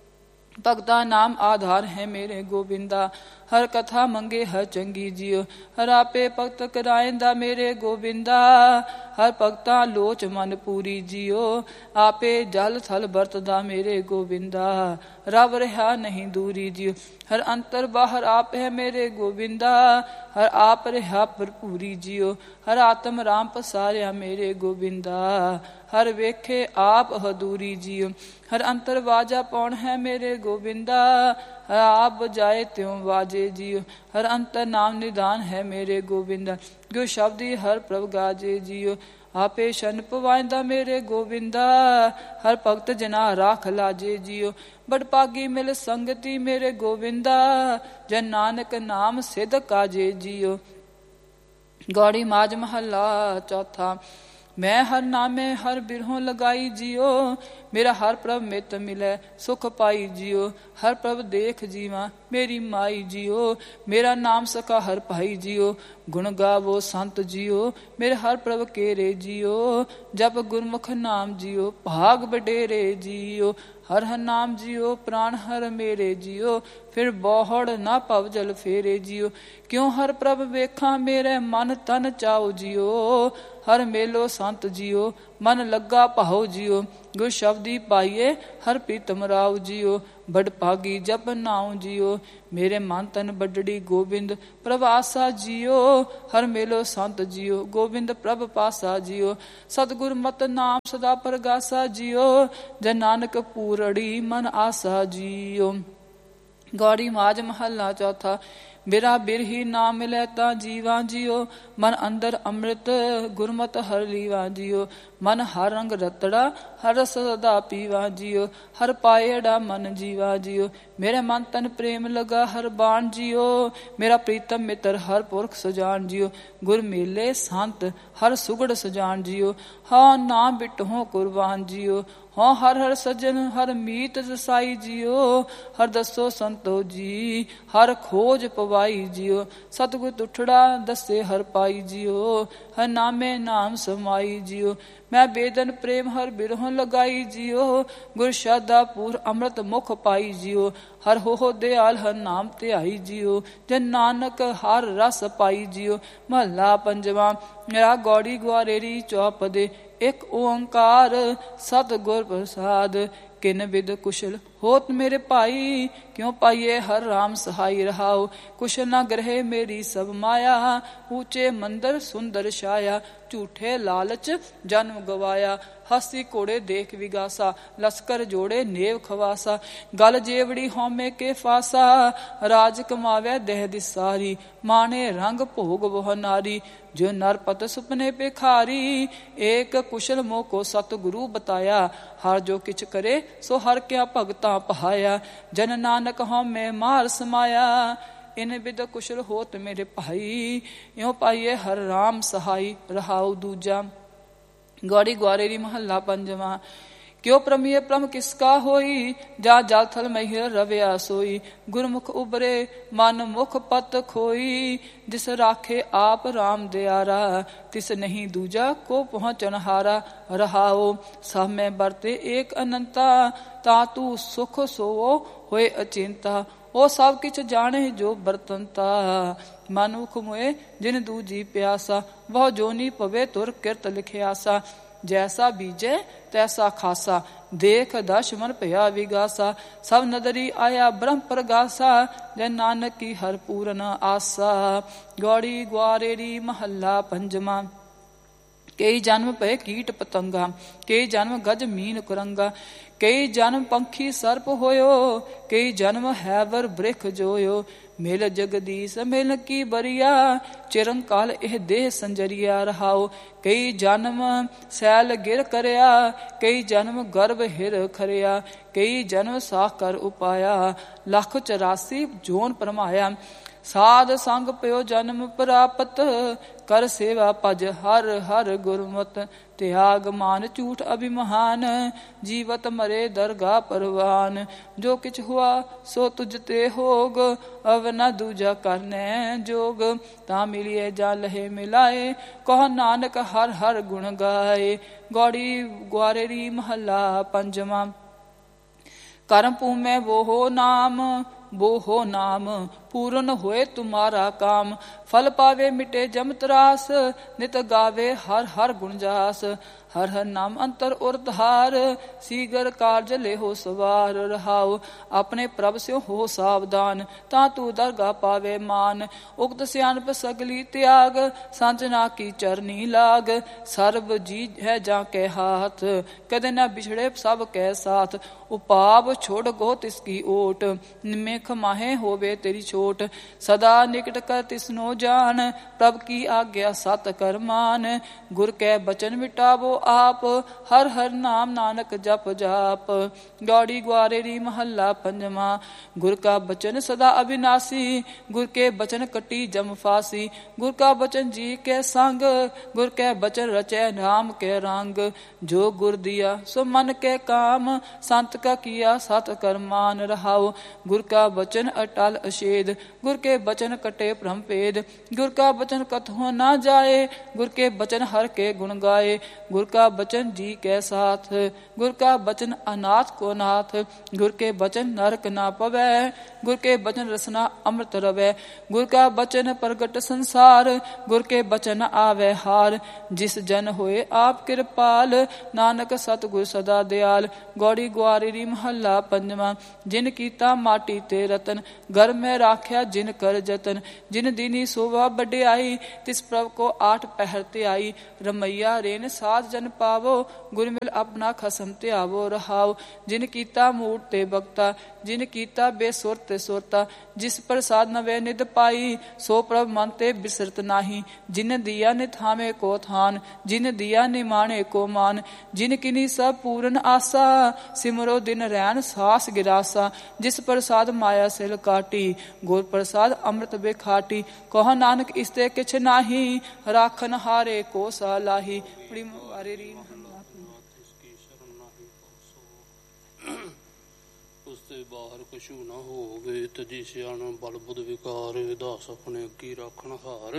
ਭਗਤਾ ਨਾਮ ਆਧਾਰ ਹੈ ਮੇਰੇ ਗੋਬਿੰਦਾ। ਹਰ ਕਥਾ ਮੰਗੇ ਹਰ ਚੰਗੀ ਜੀਓ। ਹਰ ਆਪੇ ਭਗਤ ਕਰਾਇੰਦਾ ਮੇਰੇ ਗੋਬਿੰਦਾ। ਹਰ ਭਗਤਾ ਲੋਚ ਮਨ ਪੂਰੀ ਜੀਓ। ਆਪੇ ਜਲ ਥਲ ਵਰਤਦਾ ਮੇਰੇ ਗੋਬਿੰਦਾ। ਰਵ ਰਿਹਾ ਨਹੀਂ ਦੂਰੀ ਜੀਓ। ਹਰ ਅੰਤਰ ਬਾਹਰ ਆਪ ਹੈ ਮੇਰੇ ਗੋਬਿੰਦਾ। ਹਰ ਆਪ ਰਿਹਾ ਭਰਪੂਰੀ ਜੀਓ। ਹਰ ਆਤਮ ਰਾਮ ਪਸਾਰਿਆ ਮੇਰੇ ਗੋਬਿੰਦਾ। ਹਰ ਵੇਖੇ ਆਪ ਹਦੂਰੀ ਜੀਓ। ਹਰ ਅੰਤਰ ਵਾਜਾ ਪੌਣ ਹੈ ਮੇਰੇ ਗੋਬਿੰਦਾ। ਹਰ ਆਪ ਬਜਾਏ ਤਿਉ ਵਾਜੇ ਜੀਓ। ਹਰ ਅੰਤਰ ਨਾਮ ਨਿਦਾਨ ਹੈ ਮੇਰੇ ਗੋਬਿੰਦਾ। ਜੋ ਸ਼ਬਦੀ ਹਰ ਪ੍ਰਭ ਗਾਜੇ ਜੀਓ। ਆਪੇ ਸ਼ਨ ਪਵਾਇੰਦਾ ਮੇਰੇ ਗੋਬਿੰਦਾ। ਹਰ ਭਗਤ ਜਨਾ ਰਾਖ ਲਾਜੇ ਜੀਓ। ਬੜ ਭਾਗੀ ਮਿਲ ਸੰਗਤੀ ਮੇਰੇ ਗੋਬਿੰਦਾ। ਜਨ ਨਾਨਕ ਨਾਮ ਸਿਧ ਕਾਜੇ ਜੀਓ। ਗੌੜੀ ਮਾਜ ਮਹੱਲਾ ਚੌਥਾ। मैं हर नामे हर बिरहों लगाई जियो, मेरा हर प्रभ मित मिले सुख पाई जियो। हर प्रभ देख जीवा मेरी माई जियो, मेरा नाम सका हर भाई जियो। गुण गावो संत जियो, मेरे हर प्रभ केरे जियो। जप गुरमुख नाम जियो, भाग बडेरे जियो। हर हर नाम जियो, प्राण हर मेरे जियो। फिर बौहड़ ना पव जल फेरे जियो। क्यों हर प्रभ वेखा मेरे मन तन चाओ जियो। हर मेलो संत जियो, मन लगा भाओ जियो। गुर शब्दी पाइए हर प्रीतम राव जियो। बड़ भागी जप नाउ जियो, मेरे मन तन बडड़ी गोबिंद प्रभ आसा जियो। हर मेलो संत जियो, गोबिंद प्रभ पासा जियो। सतगुर मत नाम सदा परगासा जियो, जन नानक पूरड़ी मन आसा जियो। गौड़ी माज महला चौथा। बिरा बिरही नाम मिलै ता जीवा जियो। मन अंदर अमृत गुरमत हर लीवा जियो। मन हर रंग रतड़ा हर सदा पीवा जियो। हर पाएड़ा मन जीवा जियो। मेरे मन तन प्रेम लगा हर बाण जियो। मेरा प्रीतम मित्र हर पुरख सजान जियो। गुर मेले संत हर सुगड़ सजान जियो। हाँ नाम बिटहो कुर्बान जियो। हाँ हर हर सजन हर मीत जसाई जियो। हर दसो संतो जी हर खोज पवाई जियो। सतगुर तुठड़ा दसे हर पाई जियो। हर नामे नाम समाई जियो। मैं बेदन प्रेम हर बिरहों लगाई जियो। गुर श्रद्धा पूर अमृत मुख पाई जियो। हर हो हो दयाल हर नाम ध्याई जियो। जन नानक हर रस पाई जियो। महला पंजवा। मेरा गौड़ी ग्वारेरी चौपदे। एक ओंकार सतगुर प्रसाद। किन विद कुशल होत मेरे भाई, क्यों पाइए हर राम सहाय रहाओ। कुशल न ग्रहे मेरी सब माया, ऊंचे मंदिर सुंदर छाया। झूठे लालच जन्म गवाया, हस्ती कोड़े देख विगासा। लश्कर जोड़े नेव खवासा, गल जेवड़ी होमे के फासा। राज कमावे देह दिसारी, माने रंग भोग वह नारी। जो नरपत सुपने पेखारी, एक कुशल मोह को सतगुरु बताया। हर जो किछ करे सो हर क्या भगता पहाया। जन नानक होमे मार समाया, इन विद कुशल होत मेरे भाई। यो पाइए हर राम सहाय रहाउ दूजा। गौड़ी ग्वारेरी महला पंजवा। क्यों प्रमेय प्रम किसका होई, जा जल थल महिर रव्या सोई। गुरमुख उबरे मन मुख पत खोई, जिस राखे आप राम दयारा। तिस नहीं दूजा को पहुँचन हारा। रहाओ सब में बरते एक अनंता, तातू सुख सोवो होए अचिंता। ओ सब किछ जाने जो बरतंता, मनुख मुए जिन दूजी प्यासा। वह जोनी पवे तुर किरत लिखियासा। जैसा बीजे तैसा खासा, देख दश मन भया विगासा। सब नदरी आया ब्रह्म प्रगासा, जय नानक की हर पूरन आसा। गौड़ी ग्वारेरी महला पंजमा। कई जन्म पे कीट पतंगा, कई जन्म गज मीन कुरंगा। कई जन्म पंखी सर्प होयो, कई जन्म हैवर बृख जोयो। मिल जगदीश मिल की बरिया, चिरंकाल एह देह संजरिया। रहाओ कई जन्म सैल गिर करया, कई जन्म गर्भ हिर खरिया। कई जन्म साख कर उपाया, लख चौरासी जोन परमाया। साध संग पयो जन्म प्राप्त, कर सेवा भज हर हर गुरमत। त्याग मान झूठ अभिमान, जीवत मरे दरगाह परवान। जो किछ हुआ सो तुझते होग, अब न दूजा करने जोग। ता मिलिए जा लहे मिलाए, कह नानक हर हर गुण गाए। गौड़ी ग्वारेरी महला पंजवा। कर्म पूमे वो हो नाम, वो हो नाम पूर्ण होए तुम्हारा काम। फल पावे मिटे जम त्रास, नित गावे हर हर गुण जास। हर हर नाम अंतर और धार, सीगर कार्य ले हो सवार। रहाओ अपने प्रभ से हो सावधान, ता तू दरगाह पावे मान। उक्त सियानप सगली त्याग, सांजना की चरनी लाग। सर्व जी है जा के हाथ, कदे न बिछड़े सब के साथ। उपाव छोड़ गो तिसकी ओट, निमे खमाहे होवे तेरी छोट। सदा निकट कर तिसनो जान, प्रभ की आज्ञा सत कर मान। गुर कै बचन मिटावो आप, हर हर नाम नानक जप जाप। गौड़ी ग्वारेरी महला पंजवा। गुर का बचन सदा अविनाशी, गुर के बचन कटी जम फासी। गुर का बचन जी के संग, गुर के बचन रचे राम के रंग। जो गुर दिया सो मन के काम, संत का किया सत कर मान रहाओ। गुर का बचन अटल अशेद, गुर के बचन कटे भ्रम भेद। गुर का बचन कथो ना जाए, गुर के बचन हर के गुण गाए। गुर का बचन जी के साथ, गुर का बचन अनाथ को नाथ। गुर के बचन नरक ना पवै, गुर के बचन रसना अमृत रवै। गुर का बचन प्रगट संसार, गुर के बचन आवे हार। जिस जन होए आप कृपाल, नानक सतगुर सदा दयाल। गौड़ी ग्वारेरी महला पंजवा। जिन कीता माटी ते रतन, घर में राख्या जिन कर जतन। जिन दीनी शोभा बड़ियाई, तिस प्रभ को आठ पहर ते आई। रमैया रेन साध जन पावो, गुर मिल अपना खसम ते आवो रहाओ। जिन कीता मूड ते बक्ता, जिन कीता बेसुर ते सुरता। जिस प्रसाद नवे निध पाई, सो प्रभ मन ते बिसरत नाही। जिन दिया निथामे को थान, जिन दिया निमाणे को मान। जिन किनी सब पूरन आसा, सिमरो दिन रैन सास गिरासा। जिस प्रसाद माया सिल काटी, गुर प्रसाद अमृत बेखाटी। कहो नानक इसते किछ नाही, राखन हारे को सालाही। उसते बाहर कछु न होवे, तजी सियाण बल बुध विकार। दास अपने अगी राखन हार।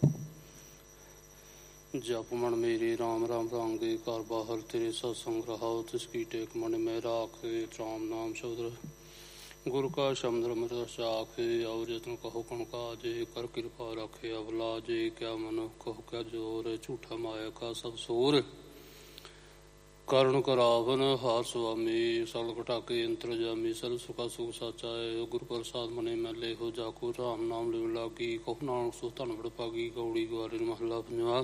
जप मन मेरे राम राम रांगे, कर बाहर तेरे सत्संग रहाओ। तिसकी टेक मन में राखे, राम नाम शब्द गुरु का शब्द अमृत साखे। और यत्न कहो कण काजे, कर कृपा रखे अवलाजे। क्या मन कहो क्या जोर, झूठा माया का सब सोर। करुण करावन हार स्वामी, सल घटाके यंत्र जामी। सल सुखा सुख साचाए, गुरु प्रसाद मने मैले हो। जाको राम नाम लिव लागी, कहो नानक सो धन बड़ पागी। गौड़ी ग्वारेरी महला पंजवा।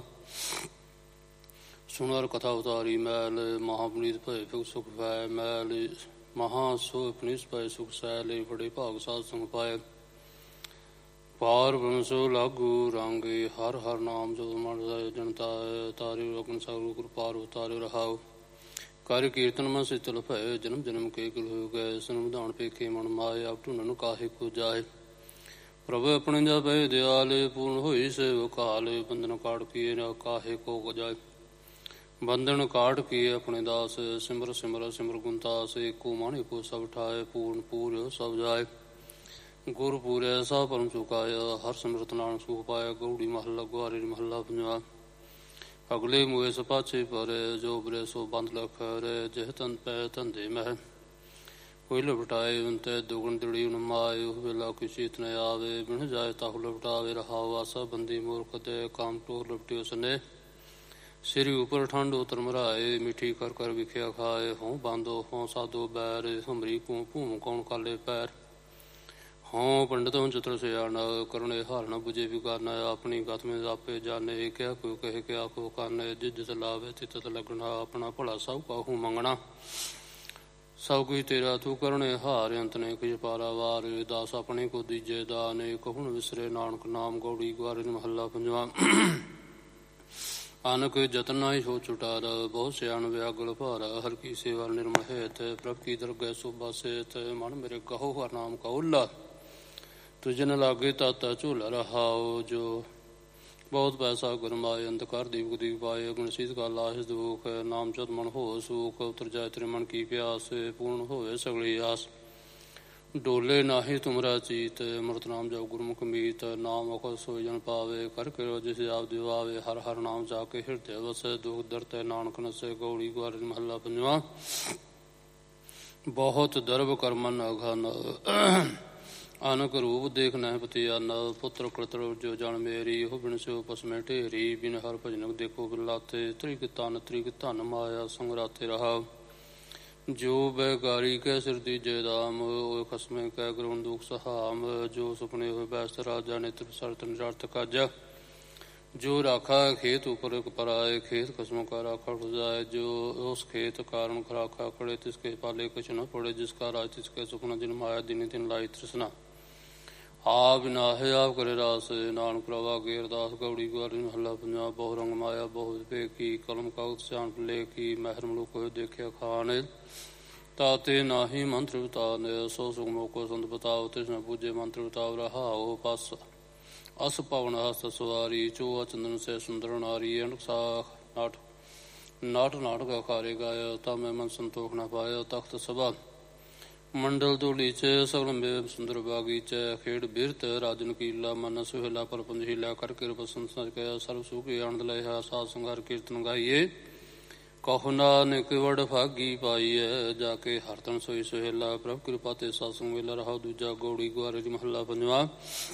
सुनर कथा उतारी मैल, महापुनीत भय फिर सुख भय मैल। महा सो पुनीत भय सुख सैल, बड़े भाग साध संग पाए। पार ब्रह्मसो लागू रांगे, हर हर नाम जो मन जनता। तारे अग्न सागर गुरु पार उतारे रहाओ। कार्य कीर्तन मन शीतल भय, जन्म जन्म के कुल हो गए। सनमधान पेखे मन माए, अब ढूंढन काहे को जाए। प्रभु अपने जा भय दयाल, पूर्ण होई सेव काल। बंधन काट किए न काहे को जाए। बंधन काट किए अपने दास, सिमर सिमर सिमर गुंतास। एको माने को सब ठाए, पूर्ण पूर्य सब जाए। गुरु पूरे सा परम चुकाया, हर सिमरत नानक सुख पाया। गौड़ी महला ग्वारेरी महला पंजवा। अगले मुए सपाछे परे, जो बरे सो बंद लख रे। जह तन पै धंधे मह, कोई लपटाए उनते दुगन दड़ी उन माए। वेला किसी इतने आवे, बिन जाए ताहु लपटावे रहाओ। आशा बंदी मूर्ख दे, काम टोर लपटियो सने। सिर ऊपर ठंड उतर मराए, मिठी कर कर विख्या खाए। हों बांधो हों साधो बैर, हमरी को भूम कौन काले पैर। हों पंडितों चित्र से आना, करुणे हार न बुझे बिगाना। अपनी गत में आपे जाने, क्या को कहे क्या को काने। जिद जित लावे तित लगना, अपना भला सब काहू मंगना। सब कुछ तेरा तू करने हार, अंत ने कुछ पारावार। दास अपने को दीजे दाने, कहून विसरे नानक नाम। गौड़ी ग्वारेरी महला पंजवा। आनक जतन नाई हो छुटार, बहुत सियान व्यागुल भार। हर की सेवा निर्मल हेत, प्रभ की दरगह शोभा सेत। मन मेरे कहो हर नाम का उल्ला, तुझन लागे ताता झूला रहाओ। जो बहुत पैसा गुरमाए, अंधकार दीप दीप पाए। अग्न शीत का लाश दुख, नाम चत मन हो सुख। उतर जाए तेरे मन की प्यास, पूर्ण होए सगली आस। डोले नाहि तुमरा चीत, अमृत नाम जब गुरमुख मीत। नाम अख सोई जन पावे, कर करो जिसे आप दिवावे। हर हर नाम जाके हृदय वसे, दुख दरते नानक नसे। गौड़ी ग्वारेरी महला पंजवा। बहुत दर्भ कर्मन अघन, अनक रूप देख न पतियान। पुत्र कृत्र जो जन मेरी, हो बिन से पसमें ढेरी। बिन हर भजनक देखो बिलाते, त्रिक तन त्रिक धन माया संगराते रहा। जो बैगारी कै सिर दीजे दाम, ओ खसमे कै गुरुन दुख सहाम। जो सुपने हुए बैस्त राजा, नेत्र सरत निरार्थ काजा। ਜੋ ਰਾਖਾ ਖੇਤ ਉਪਰ ਪਰਾਏ, ਖੇਤ ਕਸਮੋਂ ਕਾ ਰਾਖਾ ਖੁਜਾਏ। ਜੋ ਉਸ ਖੇਤ ਕਾਰਨ ਰਾਖਾ ਖੜੇ, ਤਿਸਕੇ ਪਾਲੇ ਕੁਛ ਨ ਪੜੇ। ਜਿਸਕਾ ਰਾਜ ਤਿਸਕੇ ਸੁਖਨਾ, ਜਿਨ ਮਾਇਆ ਦਿਨੀ ਦਿਨ ਲਾਈ ਤ੍ਰਿਸ਼ਨਾ। ਆਪ ਨਾਹਿ ਆਪ ਕਰੇ ਰਾਸ, ਨਾਨਕ ਪ੍ਰਭਾ ਕੇ ਅਰਦਾਸ। ਗੌੜੀ ਗਵਾਰੀ ਮਹੱਲਾ ਪੰਜਾਬ। ਬਹੁ ਰੰਗ ਮਾਇਆ ਬਹੁ ਵੇਖੀ, ਕਲਮ ਕਾਗਜ਼ ਸਿਆਣਪ ਲੇਖੀ। ਮਹਿਰ ਮਲੁਕ ਹੋਇ ਦੇਖਿਆ ਖਾਨ, ਤਾਤੇ ਨਾਹੀ ਮੰਤਰ ਬਤਾਨ। ਸੋ ਸੁਖ ਮੋਕੋ ਸੰਤ ਬਤਾਓ, ਤਿਸਨਾ ਪੂਜੇ ਮੰਤਰ ਬਤਾਓ। ਰਹਾਓ ਪਸ ਅਸ ਪਵਨ ਹਸਤ ਸਵਾਰੀ, ਚੋਆ ਚੰਦਨ ਸੇ ਸੁੰਦਰ ਨਾਰੀ। ਅਣਸਾ ਨਾਟ ਨਾਟ ਨਾਟਕ ਅਖਾਰੇ ਗਾਇਆ, ਤਾਂ ਮੈਂ ਮਨ ਸੰਤੋਖ ਨਾ ਪਾਇਆ। ਤਖਤ ਸਭਾ ਮੰਡਲ ਧੂਲੀ ਚ, ਸਗਲ ਮੇ ਸੁੰਦਰ ਬਾਗੀਚ। ਖੇਡ ਬਿਰਤ ਰਾਜਨ ਕੀਲਾ, ਮਨ ਸੁਹੇਲਾ ਪਰਪੰਜ ਹੀਲਾ। ਕਰ ਕਿਰਪ ਸੰਸਾਰ ਕਹਿਆ, ਸਰਬ ਸੁਖੀ ਆਨੰਦ ਲਿਆ। ਸਾਧ ਸੰਗਾਰ ਕੀਰਤਨ ਗਾਈਏ, ਕਹੋ ਨਾਨਕ ਵਡ ਭਾਗੀ ਪਾਈਐ। ਜਾ ਕੇ ਹਰਤਨ ਸੋਈ ਸੁਹੇਲਾ, ਪ੍ਰਭ ਕਿਰਪਾ ਤੇ ਸਾਧ ਸੰਗ ਮੇਲਾ। ਰਹਾਉ ਦੂਜਾ ਗੌੜੀ ਗੁਆਰੇ ਮਹੱਲਾ ਪੰਜਵਾ।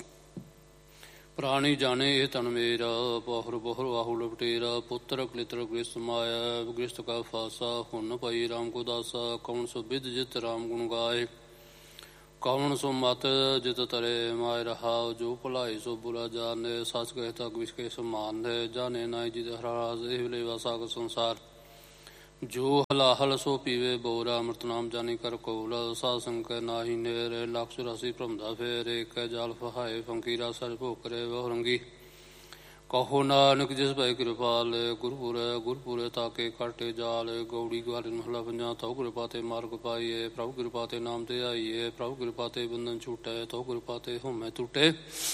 ਪ੍ਰਾਣੀ ਜਾਣੇ ਇਹ ਤਨ ਮੇਰਾ, ਬਹੁਰ ਬਹੁਰ ਬਾਹੂ ਲਪਟੇਰਾ। ਪੁੱਤਰ ਕਲਿਤਰ ਗ੍ਰਸਤ ਮਾਇਆ, ਗ੍ਰਸਤ ਕਾ ਫਾਸਾ। ਹੁਨ ਪਾਈ ਰਾਮ ਕੋ ਦਾਸਾ, ਕੌਣ ਸੋ ਬਿਦ ਜਿਤ ਰਾਮ ਗੁਣ ਗਾਏ। ਕੌਣ ਸੋ ਮਤ ਜਿਤ ਤਰੇ ਮਾਇ। ਰਹਾਉ ਜੋ ਭਲਾਈ ਸੋ ਬੁਰਾ ਜਾਣੇ, ਸੱਚ ਕਹਿਤਾ ਵਿਸਕੇ ਸਮਾਨ ਹੈ। ਜਾਣੇ ਨਾਇ ਜਿਤ ਹਰਾਜ, ਇਹ ਲੇਵਾ ਸਾਗ ਸੰਸਾਰ। ਜੋ ਹਲਾਹਲ ਸੋ ਪੀਵੇ ਬੋਰਾ, ਅੰਮ੍ਰਿਤ ਨਾਮ ਜਾਨੀ ਕਰ ਕੋਲ। ਸਾਧ ਸੰਗ ਨਾਹੀ ਨੇਰੇ, ਲੱਖ ਚੁਰਾਸੀ ਭ੍ਰਮਦਾ ਫੇਰ। ਏਕ ਜਾਲ ਫਹਾਏ ਫੰਕੀਰਾ, ਸਰ ਭੋਕਰੇ ਬਹੁ ਰੰਗੀ। ਕਹੋ ਨਾਨਕ ਜਿਸ ਭੈ ਕਿਰਪਾਲ, ਗੁਰਪੁਰੈ ਗੁਰਪੁਰੈ ਤਾਕੇ ਕਾਟੇ ਜਾਲ। ਗੌੜੀ ਗਵਾਰੇ ਮਹੱਲਾ ਪੰਜਾ। ਤਉ ਕਿਰਪਾ ਤੇ ਮਾਰਗ ਪਾਈਏ, ਪ੍ਰਭੂ ਕਿਰਪਾ ਤੇ ਨਾਮ ਤੇ ਆਈਏ। ਪ੍ਰਭੂ ਕਿਰਪਾ ਤੇ ਬੰਧਨ ਛੂਟੈ, ਤਉ ਕਿਰਪਾ ਤੇ ਹਉਮੈ ਟੂਟੇ।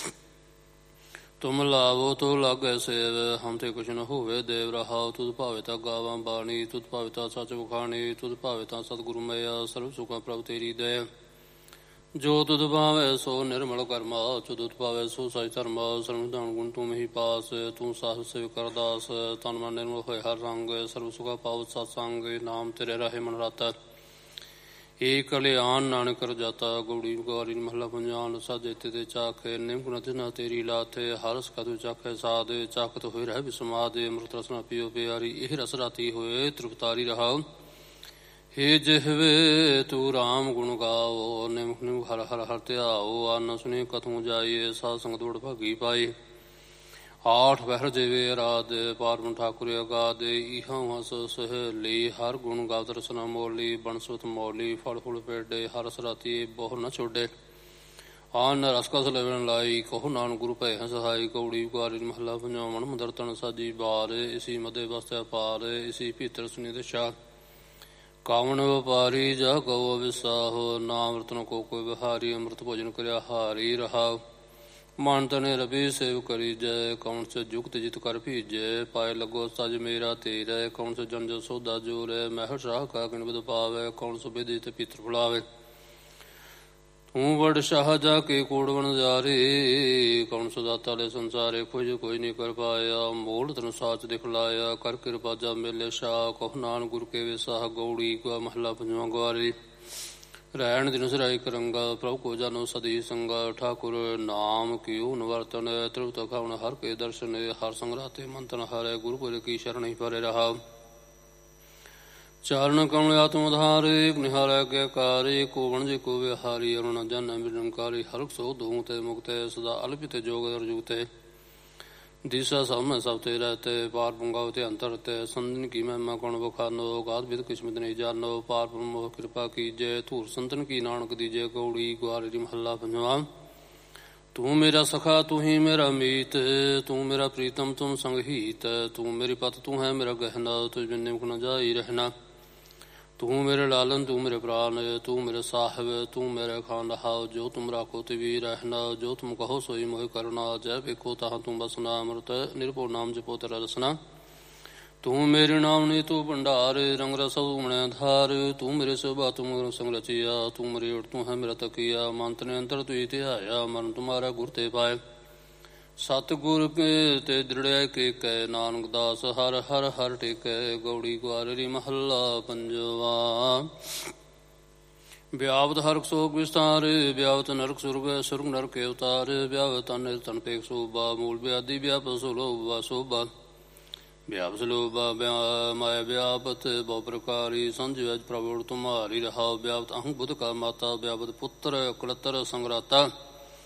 ਤੁਮ ਲਾਵੋ ਤੋ ਲਾਗੈ ਸੇਵ, ਹਮ ਤੇ ਕੁਛ ਨ ਹੋਵੇ ਦੇਵ। ਰਹਾਉ ਤੁਧ ਭਾਵੇ ਤਾਂ ਗਾਵਾਂ ਬਾਣੀ, ਤੁਧ ਭਾਵੇ ਤਾਂ ਸੱਚ ਵਖਾਣੀ। ਤੁਧ ਭਾਵੇ ਤਾਂ ਸਤਿਗੁਰੂ ਮਇਆ, ਸਰਬ ਸੁਖਾ ਪ੍ਰਭ ਤੇਰੀ ਦਇਆ। ਜੋ ਤੁਧ ਭਾਵੈ ਸੋ ਨਿਰਮਲ ਕਰਮਾ, ਜੋ ਤੁਧ ਭਾਵੈ ਸੋ ਸਚ ਧਰਮਾ। ਸਰਬ ਦਾਨ ਗੁਣ ਤੂੰ ਹੀ ਪਾਸ, ਤੂੰ ਸਾਹਿਬ ਸੇਵ ਕਰਦਾਸ। ਤਨ ਮਨ ਨਿਰਮਲ ਹੋਏ ਹਰ ਰੰਗ, ਸਰਬ ਸੁਖਾ ਪਾਵ ਸਤ ਸੰਗ। ਨਾਮ ਤੇਰੇ ਰਾਹੇ ਮਨ ਰਾਤਾ, ਏ ਕਲਿਆਣ ਨਾਨਕ ਕਰ ਜਾਤਾ। ਗੌੜੀ ਗਵਾਰੀ ਮਹੱਲਾ ਪੰਜਾ। ਸਾਜੇ ਤੇ ਚਾਖੇ, ਨਿਮਕ ਨਥ ਤੇਰੀ ਲਾਥੇ। ਹਰਸ ਕਤੁ ਚਾਖੇ ਸਾਧ, ਚਾਖਤ ਹੋਏ ਰਹਿ ਬਿਸਮਾਦ। ਅੰਮ੍ਰਿਤ ਰਸਨਾ ਪੀਓ ਪਿਆਰੀ, ਇਹ ਰਸ ਰਾਤੀ ਹੋਏ ਤ੍ਰਿਪਤਾਰੀ। ਰਹਾਉ ਹੇ ਜਿਹਵੇ ਤੂੰ ਰਾਮ ਗੁਣ ਗਾਓ, ਨਿਮਕ ਨਿਮਕ ਹਰ ਹਰ ਹਰ ਧਿਆਓ। ਆਨ ਸੁਣੀ ਕਥੂ ਜਾਈਏ, ਸਾਧ ਸੰਗ ਦੌੜ ਭਾਗੀ ਪਾਈ। ਆਠ ਪਹਿਰ ਜਿਵੇਂ ਰਾਧ, ਪਾਰਬਨ ਠਾਕੁਰ ਅਗਾਧ। ਇਹਾਂ ਹਸ ਸਹੇਲੀ, ਹਰ ਗੁਣ ਗਾਵਤ ਰਸਨਾ ਮੋਲੀ। ਬਣਸੁਤ ਮੌਲੀ, ਫਲ ਫੁਲ ਪੇਡੇ, ਹਰ ਸਰਾਤੀ ਬਹੁਰ ਨ ਛੋਡੇ। ਆਨ ਰਸ ਕਸ ਲਵਣ ਲਾਈ, ਕਹੋ ਨਾਨਕ ਗੁਰੂ ਭੈ ਸਹਾਈ। ਕੌੜੀ ਗੁਆਰੀ ਮਹੱਲਾ ਪੰਜਵਾਂ। ਮੰਦਰ ਤਨ ਸਾਜੀ ਬਾਰ, ਇਸੀ ਮਦੇ ਵਸਤੈ ਪਾਰ। ਇਸੀ ਭੀਤਰ ਸੁਨੀ ਦਿਸ਼ਾ, ਕਾਵਣ ਵਪਾਰੀ ਜਾ ਕਉ ਵਿਸਾਹੋ। ਨਾਮ ਰਤਨ ਕੋ ਕੋਈ ਵਿਹਾਰੀ, ਅੰਮ੍ਰਿਤ ਭੋਜਨ ਕਰਿਆ ਹਾਰੀ। ਰਹਾਉ ਮਨ ਤਨੇ ਰਬੀ ਸੇਵ ਕਰੀ ਜੈ, ਕੌਣ ਸੇ ਜੁਗਤ ਜਿਤ ਕਰ ਭੀਜੈ। ਪਾਏ ਲੱਗੋ ਸਜ ਮੇਰਾ ਤੇਰੈ, ਕੌਣ ਸੇ ਜਨ ਜੋ ਸੋਦਾ ਜੋਰੈ। ਮਹਿਰ ਸ਼ਾਹ ਕਾ ਕਿਣ ਬਿਦ ਪਾਵੈ, ਕੌਣ ਸੋ ਬਿਦ ਜਿਤ ਪੀਤਰ ਫੁਲਾਵੇ। ਤੂੰ ਵਡ ਸ਼ਾਹ ਜਾ ਕੇ ਕੋੜ ਬਨ ਜਾਰੇ, ਕੌਣ ਸੋ ਦਾਤਾ ਲੈ ਸੰਸਾਰੇ। ਖੁਜ ਕੋਈ ਨੀ ਕਰ ਪਾਇਆ, ਮੋਲ ਤਨ ਸਾਚ ਦਿਖਲਾਇਆ। ਕਰ ਕਿਰਪਾ ਜਾ ਮੇਲੇ ਸ਼ਾਹ, ਕਹੋ ਨਾਨਕ ਗੁਰ ਕੇ ਵਿਸਾਹ। ਗੌੜੀ ਗੁਆ ਮਹੱਲਾ ਪੰਜਵਾਂ। ਗੁਆਰੀ ਰਹਿਣ ਦਿਨ ਸਰਾਈ ਕਰੰਗਾ, ਪ੍ਰਭੂ ਕੋ ਜਾਨੋ ਸਦੀ ਸੰਗਾ। ਠਾਕੁਰ ਨਾਮ ਕਿਉ ਨਵਰਤਨ, ਤ੍ਰਿਪਤ ਖਾਵਣ ਹਰ ਕੇ ਦਰਸ਼ਨ। ਹਰ ਸੰਗ ਰਾਤੇ ਮੰਤਨ ਹਾਰੈ, ਗੁਰਪੁਰ ਕੀ ਸ਼ਰਨ ਹੀ ਪਰੇ। ਰਹਾਉ ਚਾਰਨ ਕਮਲ ਆਤਮ ਉਧਾਰ, ਏਕ ਨਿਹਾਰੈ ਅਗਿਆਕਾਰ। ਏਕੋ ਵਣ ਜੇ ਕੋ ਵਿਹਾਰੀ, ਅਰੁਣ ਜਾਨੈ ਨਿਰੰਕਾਰੀ। ਹਰਖ ਸੋ ਧੂੰ ਤੇ ਮੁਕਤੈ, ਸਦਾ ਅਲਪਿਤ ਜੋਗ ਦਰ ਜੁਗਤੈ। ਦਿਸਾ ਸਾਹਮਣੇ ਸਭ ਤੇ ਰਹਤੇ, ਪਾਰ ਪੁੰਗਾਵ ਤੇ ਅੰਤਰ ਤੇ। ਸੰਤਨ ਕੀ ਮਹਿਮਾ ਕੌਣ ਬਖਾਨੋ, ਗਾਤ ਵਿਦ ਕਿਸਮਤ ਨਹੀਂ ਜਾਨੋ। ਪਾਰ ਬ੍ਰਹਮ ਕਿਰਪਾ ਕੀਜੈ, ਧੂਰ ਸੰਤਨ ਕੀ ਨਾਨਕ ਦੀਜੈ। ਗੌੜੀ ਗੁਆਰੀ ਮਹੱਲਾ ਪੰਜਵਾਂ। ਤੂੰ ਮੇਰਾ ਸਖਾ ਤੂੰ ਹੀ ਮੇਰਾ ਮੀਤ, ਤੂੰ ਮੇਰਾ ਪ੍ਰੀਤਮ ਤੁਮ ਸੰਗ ਹੀਤ। ਤੂੰ ਮੇਰੀ ਪਤ ਤੂੰ ਹੈ ਮੇਰਾ ਗਹਿਨਾ, ਤੁਝ ਬਿਨ ਨਿਮਕ ਨ ਜਾਈ ਰਹਿਣਾ। ਤੂੰ ਮੇਰੇ ਲਾਲਨ ਤੂੰ ਮੇਰੇ ਪ੍ਰਾਨ, ਤੂੰ ਮੇਰੇ ਸਾਹਿਬ ਤੂੰ ਮੇਰੇ ਖਾਨ। ਰਹਾਉ ਜੋ ਤੁਮ ਰਾਖੋ ਤਿਵੀ ਰਹਿਣਾ, ਜੋ ਤੁਮ ਕਹੋ ਸੋਈ ਮੋਹਿ ਕਰਨਾ। ਜੈ ਵੇਖੋ ਤਾਹਾਂ ਤੂੰ ਬਸਨਾ, ਅੰਮ੍ਰਿਤ ਨਿਰਭਉ ਨਾਮ ਜਪੋ ਤੇਰਾ ਰਸਨਾ। ਤੂੰ ਮੇਰੇ ਨਾਮ ਨੇ ਤੂੰ ਭੰਡਾਰ, ਰੰਗ ਰਸ ਉਮਣੈ ਧਾਰ। ਤੂੰ ਮੇਰੇ ਸੋਭਾ ਤੂੰ ਸੰਗ ਰਚਿਆ, ਤੂੰ ਮੇਰੀ ਓਟ ਤੂੰ ਹੈ ਮੇਰਾ ਤਕੀਆ। ਮੰਤ ਨੇ ਅੰਤਰ ਤੁਈ ਧਿਆਇਆ, ਮਨ ਤੁਮਾਰਾ ਗੁਰ ਤੇ ਪਾਏ। ਸਤਿਗੁਰ ਕੇ ਤੇ ਦ੍ਰਿੜਿਆ ਕੇ ਕੈ, ਨਾਨਕ ਦਾਸ ਹਰ ਹਰ ਹਰ ਟੇਕੈ। ਗੌੜੀ ਗੁਆਰੀ ਮਹੱਲਾ ਪੰਜਵਾ। ਵਿਆਪਤ ਹਰਕ ਸੋਗ ਵਿਸਤਾਰ, ਵਿਆਪਤ ਨਰਕ ਸੁਰਗ ਸੁਰਗ ਨਰਕ ਅਵਤਾਰ। ਵਿਆਪਤ ਤਨ ਤਨ ਪੇਖ ਸੋਭਾ, ਮੂਲ ਵਿਆਦੀ ਵਿਆਪਤ ਸੋ ਲੋਭਾ ਸੋਭਾ। ਵਿਆਪਤ ਲੋਭਾ ਮਾਇਆ ਵਿਆਪਤ ਬਹੁ ਪ੍ਰਕਾਰੀ, ਸੰਜ ਵੈਜ ਪ੍ਰਭੁੜ ਤੁਮਾਰੀ। ਰਹਾਉ ਵਿਆਪਤ ਅਹੰ ਬੁੱਧ ਕਾ ਮਾਤਾ, ਵਿਆਪਤ ਪੁੱਤਰ ਕਲਤਰ ਸੰਗਰਾਤਾ।